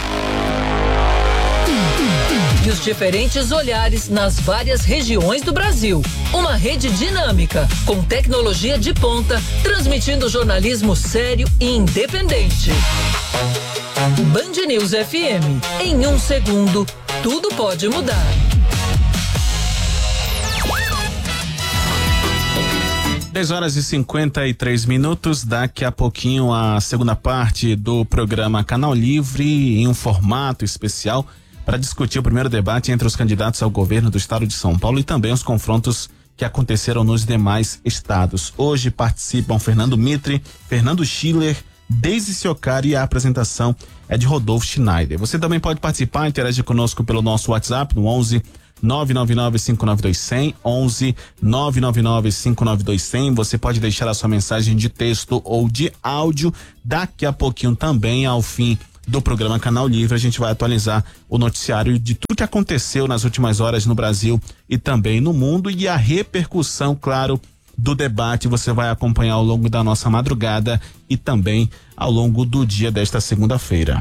e os diferentes olhares nas várias regiões do Brasil. Uma rede dinâmica, com tecnologia de ponta, transmitindo jornalismo sério e independente. Band News F M. Em um segundo, tudo pode mudar. dez horas e cinquenta e três minutos, daqui a pouquinho a segunda parte do programa Canal Livre em um formato especial para discutir o primeiro debate entre os candidatos ao governo do estado de São Paulo e também os confrontos que aconteceram nos demais estados. Hoje participam Fernando Mitre, Fernando Schiller, Deise Ciocari e a apresentação é de Rodolfo Schneider. Você também pode participar, interagir conosco pelo nosso WhatsApp no onze nove nove nove cinco nove dois zero zero, onze nove nove nove cinco nove dois zero zero. Você pode deixar a sua mensagem de texto ou de áudio. Daqui a pouquinho também, ao fim do programa Canal Livre, a gente vai atualizar o noticiário de tudo que aconteceu nas últimas horas no Brasil e também no mundo e a repercussão, claro, do debate você vai acompanhar ao longo da nossa madrugada e também ao longo do dia desta segunda-feira.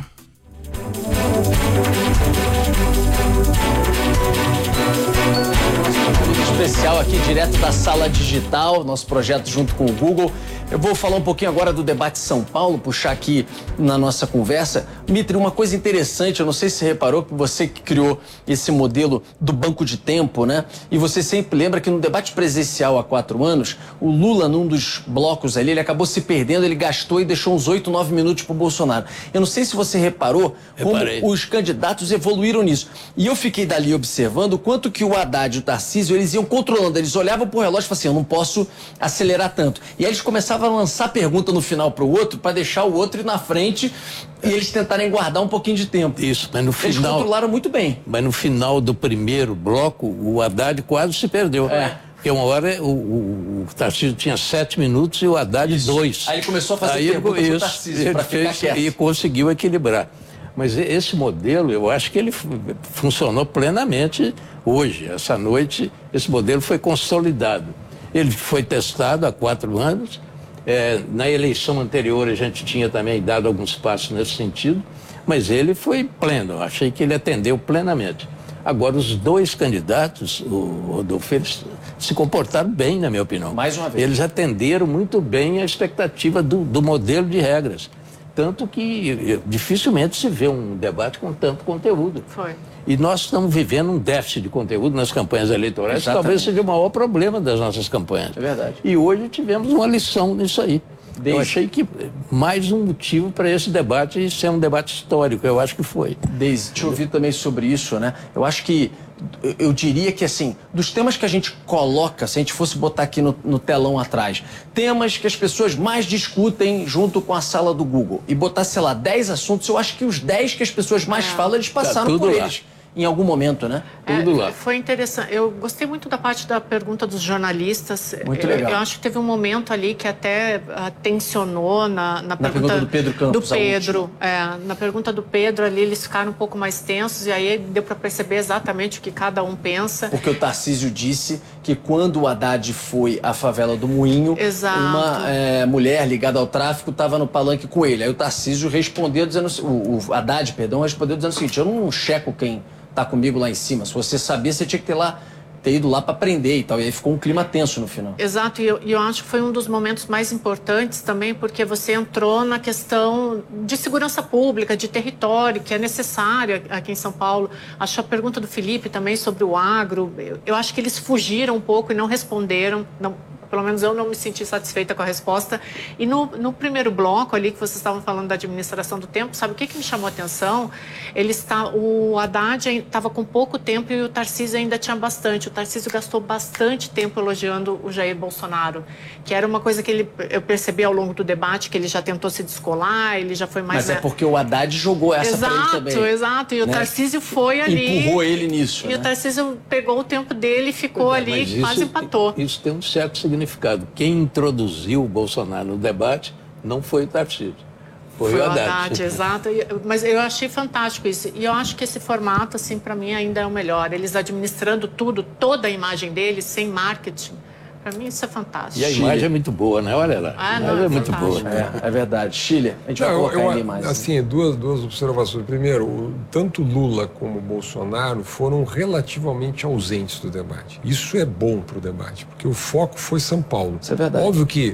Especial aqui direto da Sala Digital, nosso projeto junto com o Google. Eu vou falar um pouquinho agora do debate São Paulo, puxar aqui na nossa conversa. Mitre, uma coisa interessante, eu não sei se você reparou que você que criou esse modelo do banco de tempo, né? E você sempre lembra que no debate presencial há quatro anos, o Lula, num dos blocos ali, ele acabou se perdendo, ele gastou e deixou uns oito, nove minutos pro Bolsonaro. Eu não sei se você reparou Reparei. como os candidatos evoluíram nisso. E eu fiquei dali observando o quanto que o Haddad e o Tarcísio, eles iam controlando, eles olhavam pro relógio e falavam assim, eu não posso acelerar tanto. E aí eles começavam a lançar pergunta no final pro outro para deixar o outro ir na frente e eles tentarem guardar um pouquinho de tempo. Isso, mas no final... Eles controlaram muito bem. Mas no final do primeiro bloco, o Haddad quase se perdeu. É. Porque uma hora o, o, o Tarcísio tinha sete minutos e o Haddad Isso. dois. Aí ele começou a fazer Aí pergunta ele, pro isso, Tarcísio ele para ficar fez, quieto. e conseguiu equilibrar. Mas esse modelo, eu acho que ele funcionou plenamente hoje. Essa noite, esse modelo foi consolidado. Ele foi testado há quatro anos. É, na eleição anterior, a gente tinha também dado alguns passos nesse sentido, mas ele foi pleno. Eu achei que ele atendeu plenamente. Agora, os dois candidatos, o Rodolfo, eles se comportaram bem, na minha opinião. Mais uma vez. Eles atenderam muito bem a expectativa do, do modelo de regras. Tanto que dificilmente se vê um debate com tanto conteúdo. Foi. E nós estamos vivendo um déficit de conteúdo nas campanhas eleitorais, que Exatamente. talvez seja o maior problema das nossas campanhas. É verdade. E hoje tivemos uma lição nisso aí. Desde... Eu achei que mais um motivo para esse debate ser um debate histórico, eu acho que foi. Deise, te ouvir também sobre isso, né? Eu acho que, eu diria que assim, dos temas que a gente coloca, se a gente fosse botar aqui no, no telão atrás, temas que as pessoas mais discutem junto com a sala do Google, e botar, sei lá, dez assuntos, eu acho que os dez que as pessoas mais falam, eles passaram tudo por lá. eles. Em algum momento, né? Tudo É, lá. foi interessante. Eu gostei muito da parte da pergunta dos jornalistas. Muito eu, legal. eu acho que teve um momento ali que até uh, tensionou na, na, Na pergunta do Pedro Campos, do a Pedro. É, na pergunta do Pedro ali, eles ficaram um pouco mais tensos e aí deu para perceber exatamente o que cada um pensa. Porque o Tarcísio disse que quando o Haddad foi à favela do Moinho, Exato. uma é, mulher ligada ao tráfico estava no palanque com ele. Aí o Tarcísio respondeu dizendo, o, o Haddad, perdão, respondeu dizendo o seguinte, eu não checo quem tá comigo lá em cima. Se você sabia, você tinha que ter lá, ter ido lá para prender e tal. E aí ficou um clima tenso no final. Exato, e eu, e eu acho que foi um dos momentos mais importantes também, porque você entrou na questão de segurança pública, de território, que é necessária aqui em São Paulo. Acho a pergunta do Felipe também sobre o agro, eu, eu acho que eles fugiram um pouco e não responderam, não, pelo menos eu não me senti satisfeita com a resposta. E no, no primeiro bloco ali, que vocês estavam falando da administração do tempo, sabe o que, que me chamou a atenção? Ele está, o Haddad estava com pouco tempo e o Tarcísio ainda tinha bastante. O Tarcísio gastou bastante tempo elogiando o Jair Bolsonaro, que era uma coisa que ele, eu percebi ao longo do debate, que ele já tentou se descolar, ele já foi mais... Mas é porque o Haddad jogou essa exato, pra ele também. Exato, exato. E o né? Tarcísio foi ali... Empurrou ele nisso, E né? o Tarcísio pegou o tempo dele e ficou É, ali, mas quase isso- empatou. Isso tem um certo significado. Quem introduziu o Bolsonaro no debate não foi o Tarcísio, foi, Foi o o Haddad. Haddad, exato. E- Mas eu achei fantástico isso. E eu acho que esse formato, assim, para mim ainda é o melhor. Eles administrando tudo, toda a imagem deles, sem marketing. Para mim isso é fantástico. E a imagem é muito boa, né? Olha lá. Ah, a não, imagem é é muito boa. fantástico. É, é verdade. Chile, a gente vai Não, colocar eu- ali eu- mais. Assim, duas, duas observações. Primeiro, o- tanto Lula como Bolsonaro foram relativamente ausentes do debate. Isso é bom para o debate, porque o foco foi São Paulo. Isso é verdade. Óbvio que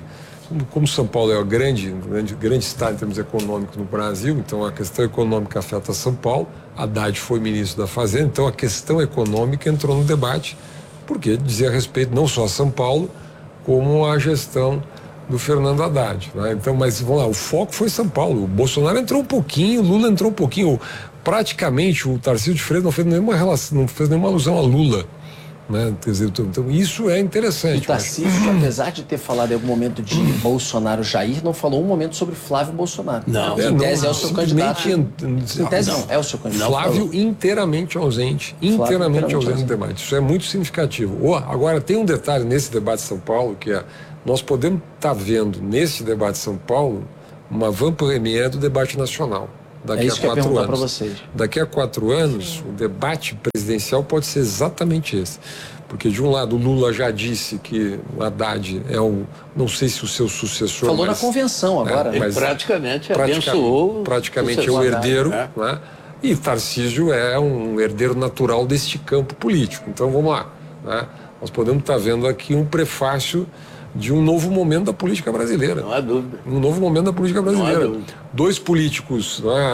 como, como São Paulo é o grande, grande, grande estado em termos econômicos no Brasil, então a questão econômica afeta São Paulo. Haddad foi ministro da Fazenda, então a questão econômica entrou no debate, porque dizia respeito não só a São Paulo, como a gestão do Fernando Haddad, né? Então, mas vamos lá, o foco foi São Paulo. O Bolsonaro entrou um pouquinho, o Lula entrou um pouquinho. Praticamente o Tarcísio de Freitas não fez nenhuma relação, não fez nenhuma alusão a Lula, né? Quer dizer, então isso é interessante. O Tarcísio, mas... apesar de ter falado em algum momento de Bolsonaro Jair, não falou um momento sobre Flávio Bolsonaro. Não, em é, tese não, é o seu candidato. Em, em tese não, é o seu candidato. Flávio inteiramente ausente, inteiramente, inteiramente ausente no debate. Isso é muito significativo. Oh, agora tem um detalhe nesse debate de São Paulo que é, nós podemos estar vendo nesse debate de São Paulo uma van première do debate nacional. Daqui é isso a que eu ia quatro perguntar anos. para vocês. Daqui a quatro anos, Sim. o debate presidencial pode ser exatamente esse. Porque, de um lado, o Lula já disse que o Haddad é o, não sei se o seu sucessor... Falou mas, na convenção agora. É, mas praticamente abençoou... Praticamente é o herdeiro, é. Né? E Tarcísio é um herdeiro natural deste campo político. Então, vamos lá. Né? Nós podemos estar vendo aqui um prefácio de um novo momento da política brasileira. Não há dúvida. Um novo momento da política brasileira. Não há dúvida. Dois políticos, né,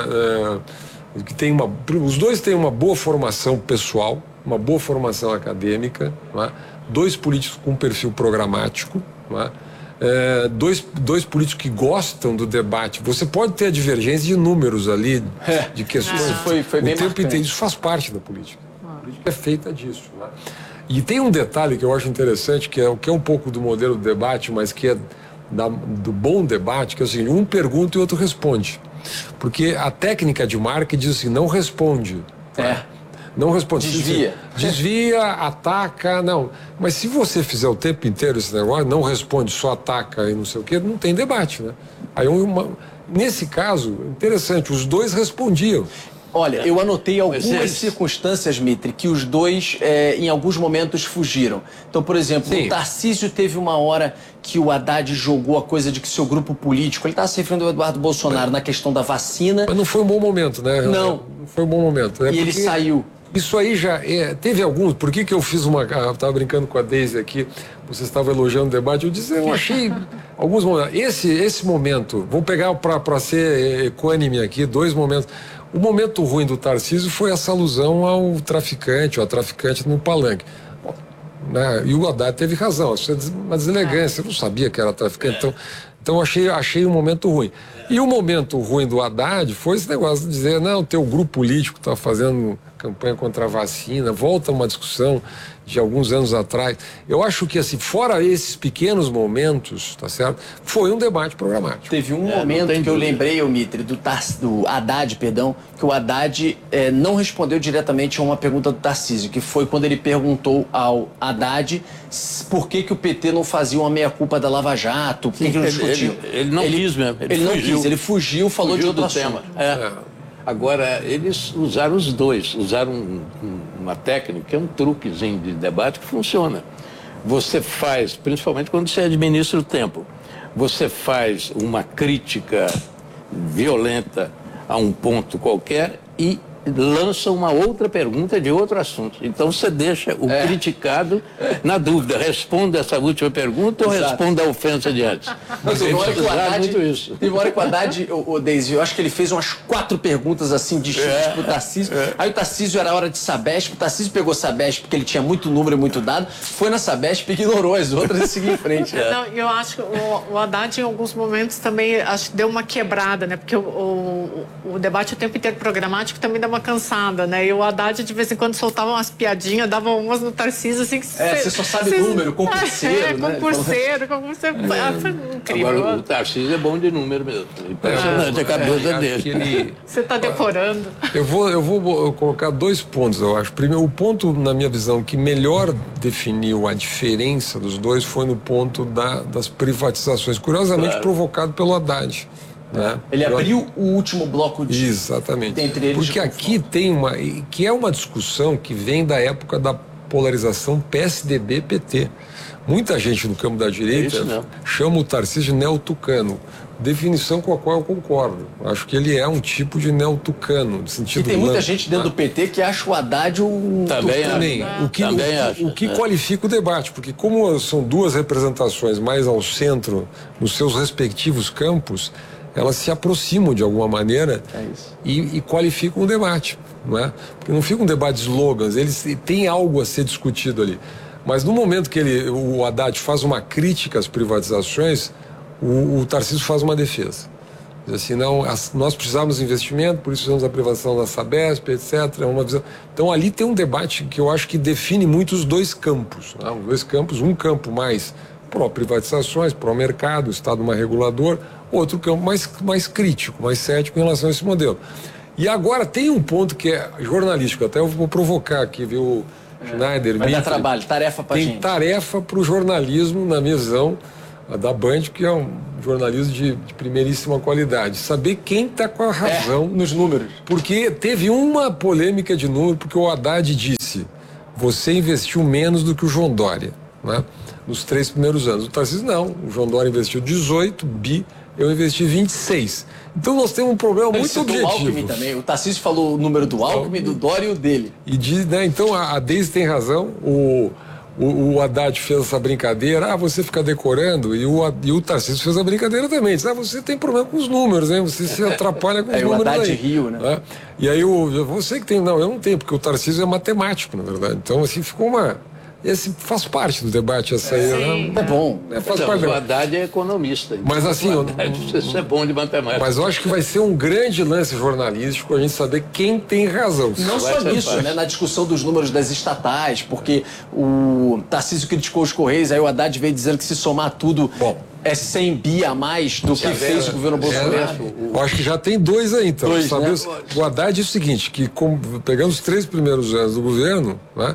é, que tem uma, os dois têm uma boa formação pessoal, uma boa formação acadêmica, né, dois políticos com perfil programático, né, é, dois, dois políticos que gostam do debate. Você pode ter a divergência de números ali, é. de questões. Isso foi, foi o bem tempo marcante. inteiro. Isso faz parte da política. A política é feita disso, né? E tem um detalhe que eu acho interessante, que é o que é um pouco do modelo do debate, mas que é da, do bom debate, que é assim, um pergunta e o outro responde. Porque a técnica de marketing diz assim, não responde. É. Não responde. Desvia. Desvia, ataca, não. Mas se você fizer o tempo inteiro esse negócio, não responde, só ataca e não sei o quê, não tem debate, né? Aí uma, nesse caso, interessante, os dois respondiam. Olha, eu anotei algumas eles... circunstâncias, Mitre, que os dois, é, em alguns momentos, fugiram. Então, por exemplo, Sim. o Tarcísio teve uma hora que o Haddad jogou a coisa de que seu grupo político... Ele estava se referindo ao Eduardo Bolsonaro na questão da vacina. Mas não foi um bom momento, né? Não. Não foi um bom momento. Né? E ele saiu. Isso aí já... É, teve alguns... Por que que eu fiz uma... Eu estava brincando com a Deise aqui, você estava elogiando o debate, eu disse, eu achei alguns momentos... Esse, esse momento, vamos pegar para ser equânime aqui, dois momentos... O momento ruim do Tarcísio foi essa alusão ao traficante, ao traficante no palanque. Né? E o Haddad teve razão, isso é uma deselegância, eu não sabia que era traficante, então, então achei, achei um momento ruim. E o momento ruim do Haddad foi esse negócio de dizer, não, teu grupo político está fazendo campanha contra a vacina, volta uma discussão de alguns anos atrás. Eu acho que, assim, fora esses pequenos momentos, tá certo? Foi um debate programático. Teve um é, momento que dúvida. eu lembrei, o Mitre, do, do Haddad, perdão, que o Haddad é, não respondeu diretamente a uma pergunta do Tarcísio, que foi quando ele perguntou ao Haddad por que que o P T não fazia uma meia-culpa da Lava Jato, por que, que não discutiu. Ele, ele não ele, quis mesmo. Ele, ele não quis, ele fugiu, falou fugiu de outro do assunto. tema. É. É. Agora, eles usaram os dois, usaram um, um, uma técnica, que é um truquezinho de debate que funciona. Você faz, principalmente quando você administra o tempo, você faz uma crítica violenta a um ponto qualquer e lança uma outra pergunta de outro assunto. Então você deixa o é. criticado na dúvida, responda essa última pergunta ou Exato. responda a ofensa de antes. Não, teve uma hora que o Haddad, teve uma hora que o Haddad, o, o Deise, eu acho que ele fez umas quatro perguntas assim distintas é. pro Tarcísio. É. Aí o Tarcísio era hora de Sabesp, o Tarcísio pegou Sabesp porque ele tinha muito número e muito dado, foi na Sabesp, ignorou as outras e seguiu em frente. É. Não, eu acho que o, o Haddad em alguns momentos também acho que deu uma quebrada, né? Porque o, o, o debate o tempo inteiro programático também dá uma cansada, né? E o Haddad de vez em quando soltava umas piadinhas, dava umas no Tarcísio, assim que É, você só sabe cê, número, concurseiro, é, né? concurseiro, concurseiro. É. Foi incrível. Agora o Tarcísio é bom de número mesmo. Impressionante é, a cabeça é, dele. Ele... Você está decorando. Eu vou, eu vou colocar dois pontos, eu acho. Primeiro, o ponto, na minha visão, que melhor definiu a diferença dos dois foi no ponto da, das privatizações, curiosamente claro. provocado pelo Haddad. Né? Ele abriu o último bloco de... Exatamente. Entre eles Porque aqui tem uma... que é uma discussão que vem da época da polarização P S D B P T. Muita gente no campo da direita é chama o Tarcísio de neotucano. definição com a qual eu concordo. Acho que ele é um tipo de neotucano, no sentido... E tem muita lã, gente dentro né? do P T que acha o Haddad um... Também, também, acho, o que, também o, acho, o que é. qualifica o debate, porque como são duas representações mais ao centro, nos seus respectivos campos, elas se aproximam de alguma maneira é isso. E, e qualificam o debate, não é? Porque não fica um debate de slogans, eles têm algo a ser discutido ali. Mas no momento que ele, o Haddad faz uma crítica às privatizações, o, o Tarcísio faz uma defesa. Diz assim, não, as, nós precisamos de investimento, por isso precisamos da privatização da Sabesp, etcétera. Uma visão. Então ali tem um debate que eu acho que define muito os dois campos. Né? Os dois campos, um campo mais pró-privatizações, pró-mercado, o Estado mais regulador, outro campo mais, mais crítico, mais cético em relação a esse modelo. E agora tem um ponto que é jornalístico, até eu vou provocar aqui, viu, Schneider? Vai dar Mitre, trabalho, tarefa pra tem gente. Tem tarefa para o jornalismo, na minha visão, da Band, que é um jornalismo de, de primeiríssima qualidade. Saber quem está com a razão. É, nos números. Porque teve uma polêmica de número, porque o Haddad disse, você investiu menos do que o João Dória, né? Nos três primeiros anos. O Tarcísio não, o João Dória investiu dezoito bi, eu investi vinte e seis. Então nós temos um problema Ele muito citou objetivo. O Alckmin também. O Tarcísio falou o número do Alckmin, do Dória e o dele. E diz, né, então a, a Deise tem razão, o, o, o Haddad fez essa brincadeira, ah, você fica decorando, e o, e o Tarcísio fez a brincadeira também. Diz, ah, você tem problema com os números, né? Você se atrapalha com os é, números. O Haddad aí, riu, né? né? E aí o, você que tem, não, eu não tenho, porque o Tarcísio é matemático, na verdade. Então, assim, ficou uma... Esse faz parte do debate essa aí, né? É bom. É, faz Não, parte o do... Haddad é economista. Mas assim, o Haddad precisa é bom de matemática. Mas eu acho que vai ser um grande lance jornalístico a gente saber quem tem razão. Não só nisso, né? Na discussão dos números das estatais, porque o Tarcísio criticou os Correios, aí o Haddad veio dizendo que se somar tudo Bom, é cem bi a mais do que fez o governo Bolsonaro. É, eu acho que já tem dois aí, então. Dois, saber, né? O Haddad diz o seguinte, que com, pegando os três primeiros anos do governo, né?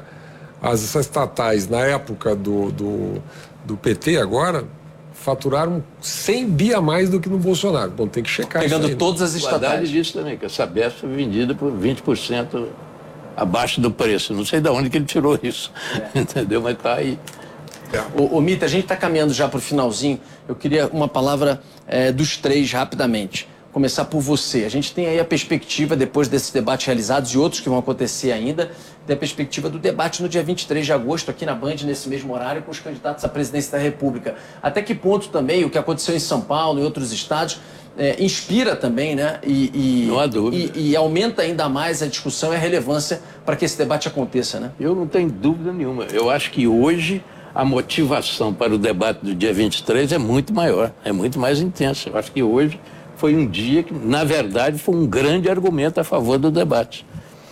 As estatais, na época do, do, do P T agora, faturaram cem bi a mais do que no Bolsonaro. Bom, tem que checar Pegando isso aí, todas né? as estatais. O Haddad disse também que a Sabesp foi vendida por vinte por cento abaixo do preço. Não sei de onde que ele tirou isso, é. Entendeu? Mas tá aí. Ô, ô Mita, a gente está caminhando já para o finalzinho. Eu queria uma palavra é, dos três rapidamente. Começar por você. A gente tem aí a perspectiva, depois desses debates realizados e outros que vão acontecer ainda, tem a perspectiva do debate no dia vinte e três de agosto, aqui na Band, nesse mesmo horário, com os candidatos à presidência da República. Até que ponto também o que aconteceu em São Paulo e outros estados é, inspira também, né? E, e, não há dúvida. E, e aumenta ainda mais a discussão e a relevância para que esse debate aconteça, né? Eu não tenho dúvida nenhuma. Eu acho que hoje a motivação para o debate do dia vinte e três é muito maior, é muito mais intensa. Eu acho que hoje foi um dia que, na verdade, foi um grande argumento a favor do debate.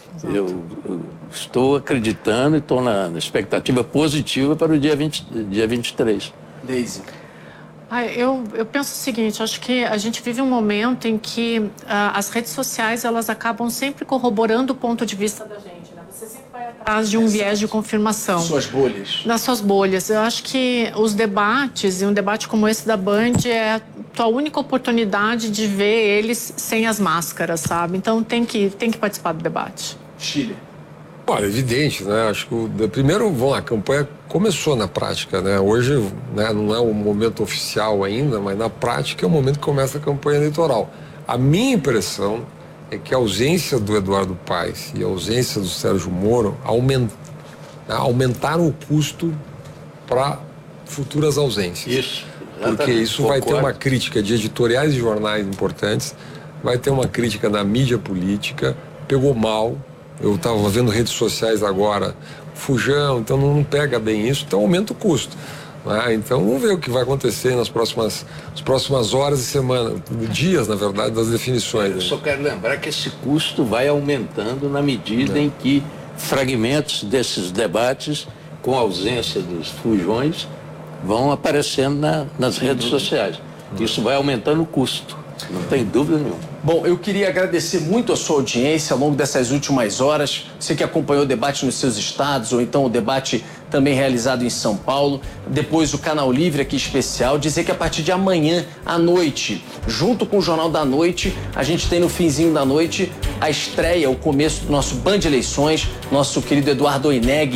Eu, eu estou acreditando e estou na, na expectativa positiva para o dia, vinte, dia vinte e três. Deise. Ah, eu, eu penso o seguinte, acho que a gente vive um momento em que ah, as redes sociais elas acabam sempre corroborando o ponto de vista da gente, né? Você sempre vai atrás de um viés de confirmação. Suas bolhas. Nas suas bolhas. Eu acho que os debates, e um debate como esse da Band, é a tua única oportunidade de ver eles sem as máscaras, sabe? Então tem que, tem que participar do debate. Chile. Olha, evidente, né? Acho que o, primeiro, vamos lá, a campanha começou na prática, né? Hoje, né, não é o momento oficial ainda, mas na prática é o momento que começa a campanha eleitoral. A minha impressão é que a ausência do Eduardo Paes e a ausência do Sérgio Moro aument, né, aumentaram o custo para futuras ausências. Isso. Porque isso vai ter uma crítica de editoriais de jornais importantes, vai ter uma crítica da mídia política, pegou mal. Eu estava vendo redes sociais agora, fujão, então não pega bem isso, então aumenta o custo. Né? Então vamos ver o que vai acontecer nas próximas, nas próximas horas e semanas, dias, na verdade, das definições. Eu só quero lembrar que esse custo vai aumentando na medida é. em que fragmentos desses debates, com ausência dos fujões, vão aparecendo na, nas redes sociais. Isso vai aumentando o custo, não tem dúvida nenhuma. Bom, eu queria agradecer muito a sua audiência ao longo dessas últimas horas. Você que acompanhou o debate nos seus estados, ou então o debate também realizado em São Paulo. Depois o Canal Livre aqui especial. Dizer que a partir de amanhã à noite, junto com o Jornal da Noite, a gente tem no finzinho da noite a estreia, o começo do nosso Band Eleições. Nosso querido Eduardo Oineg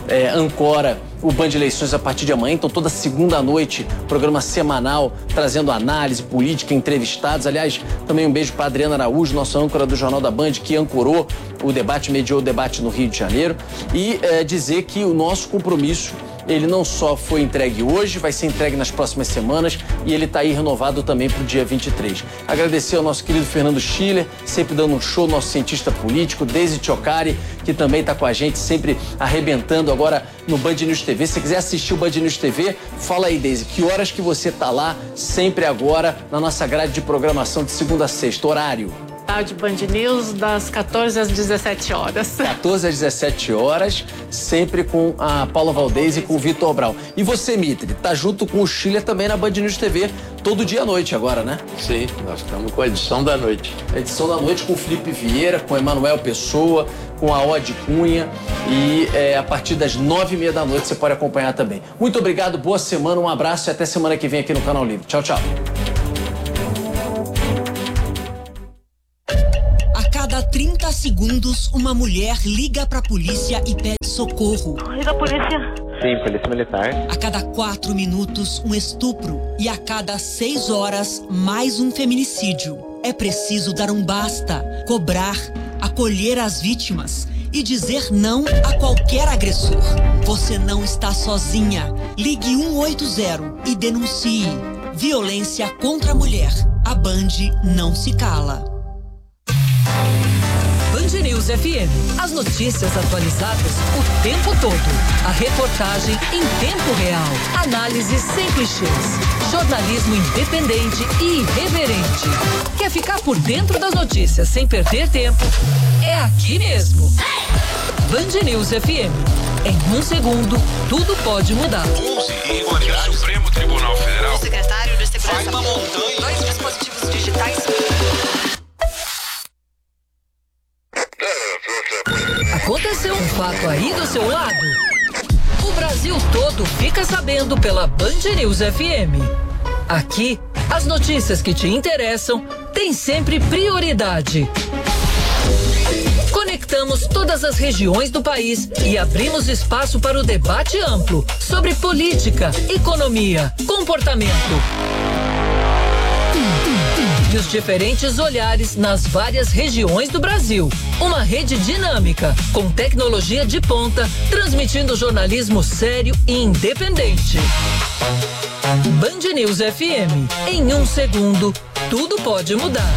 é, ancora o Band Eleições a partir de amanhã. Então, toda segunda noite, programa semanal, trazendo análise política, entrevistados. Aliás, também um beijo para Adriana Araújo, nossa âncora do Jornal da Band, que ancorou o debate, mediou o debate no Rio de Janeiro. E é, dizer que o nosso compromisso, ele não só foi entregue hoje, vai ser entregue nas próximas semanas e ele está aí renovado também para o dia vinte e três. Agradecer ao nosso querido Fernando Schiller, sempre dando um show, nosso cientista político, Deise Tchocari, que também está com a gente, sempre arrebentando agora no Band News T V. Se você quiser assistir o Band News T V, fala aí, Deise, que horas que você está lá, sempre agora, na nossa grade de programação de segunda a sexta, horário? De Band News, das quatorze às dezessete horas. quatorze às dezessete horas, sempre com a Paula Valdez e com o Vitor Brau. E você, Mitre, tá junto com o Schiller também na Band News T V, todo dia à noite agora, né? Sim, nós estamos com a edição da noite. A edição da noite com o Felipe Vieira, com o Emanuel Pessoa, com a Ode Cunha. E é, a partir das nove e meia da noite você pode acompanhar também. Muito obrigado, boa semana, um abraço e até semana que vem aqui no Canal Livre. Tchau, tchau. Cada trinta segundos, uma mulher liga pra polícia e pede socorro. Liga a polícia. Sim, polícia militar. A cada quatro minutos, um estupro. E a cada seis horas, mais um feminicídio. É preciso dar um basta, cobrar, acolher as vítimas e dizer não a qualquer agressor. Você não está sozinha. Ligue um oito zero e denuncie. Violência contra a mulher. A Band não se cala. Band News F M. As notícias atualizadas o tempo todo. A reportagem em tempo real. Análise sem clichês. Jornalismo independente e irreverente. Quer ficar por dentro das notícias sem perder tempo? É aqui mesmo. Band News F M. Em um segundo, tudo pode mudar. onze em horário. Supremo Tribunal Federal. O secretário de Segurança. Vai uma montanha. Dois dispositivos digitais. Aconteceu um fato aí do seu lado? O Brasil todo fica sabendo pela Band News F M. Aqui, as notícias que te interessam têm sempre prioridade. Conectamos todas as regiões do país e abrimos espaço para o debate amplo sobre política, economia, comportamento e os diferentes olhares nas várias regiões do Brasil. Uma rede dinâmica, com tecnologia de ponta, transmitindo jornalismo sério e independente. Band News F M. Em um segundo, tudo pode mudar.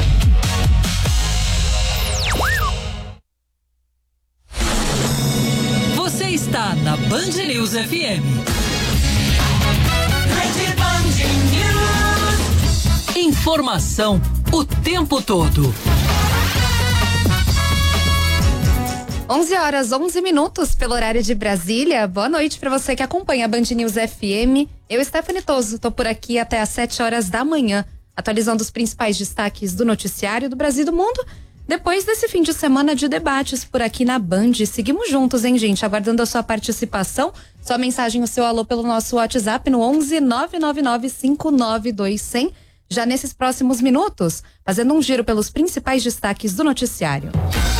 Você está na Band News F M. Informação o tempo todo. onze horas, onze minutos pelo horário de Brasília. Boa noite para você que acompanha a Band News F M. Eu, Stephanie Toso, tô por aqui até às sete horas da manhã, atualizando os principais destaques do noticiário do Brasil e do mundo. Depois desse fim de semana de debates por aqui na Band, seguimos juntos, hein, gente? Aguardando a sua participação, sua mensagem, o seu alô pelo nosso WhatsApp no onze nove nove nove cinco nove dois zero zero. Já nesses próximos minutos, fazendo um giro pelos principais destaques do noticiário.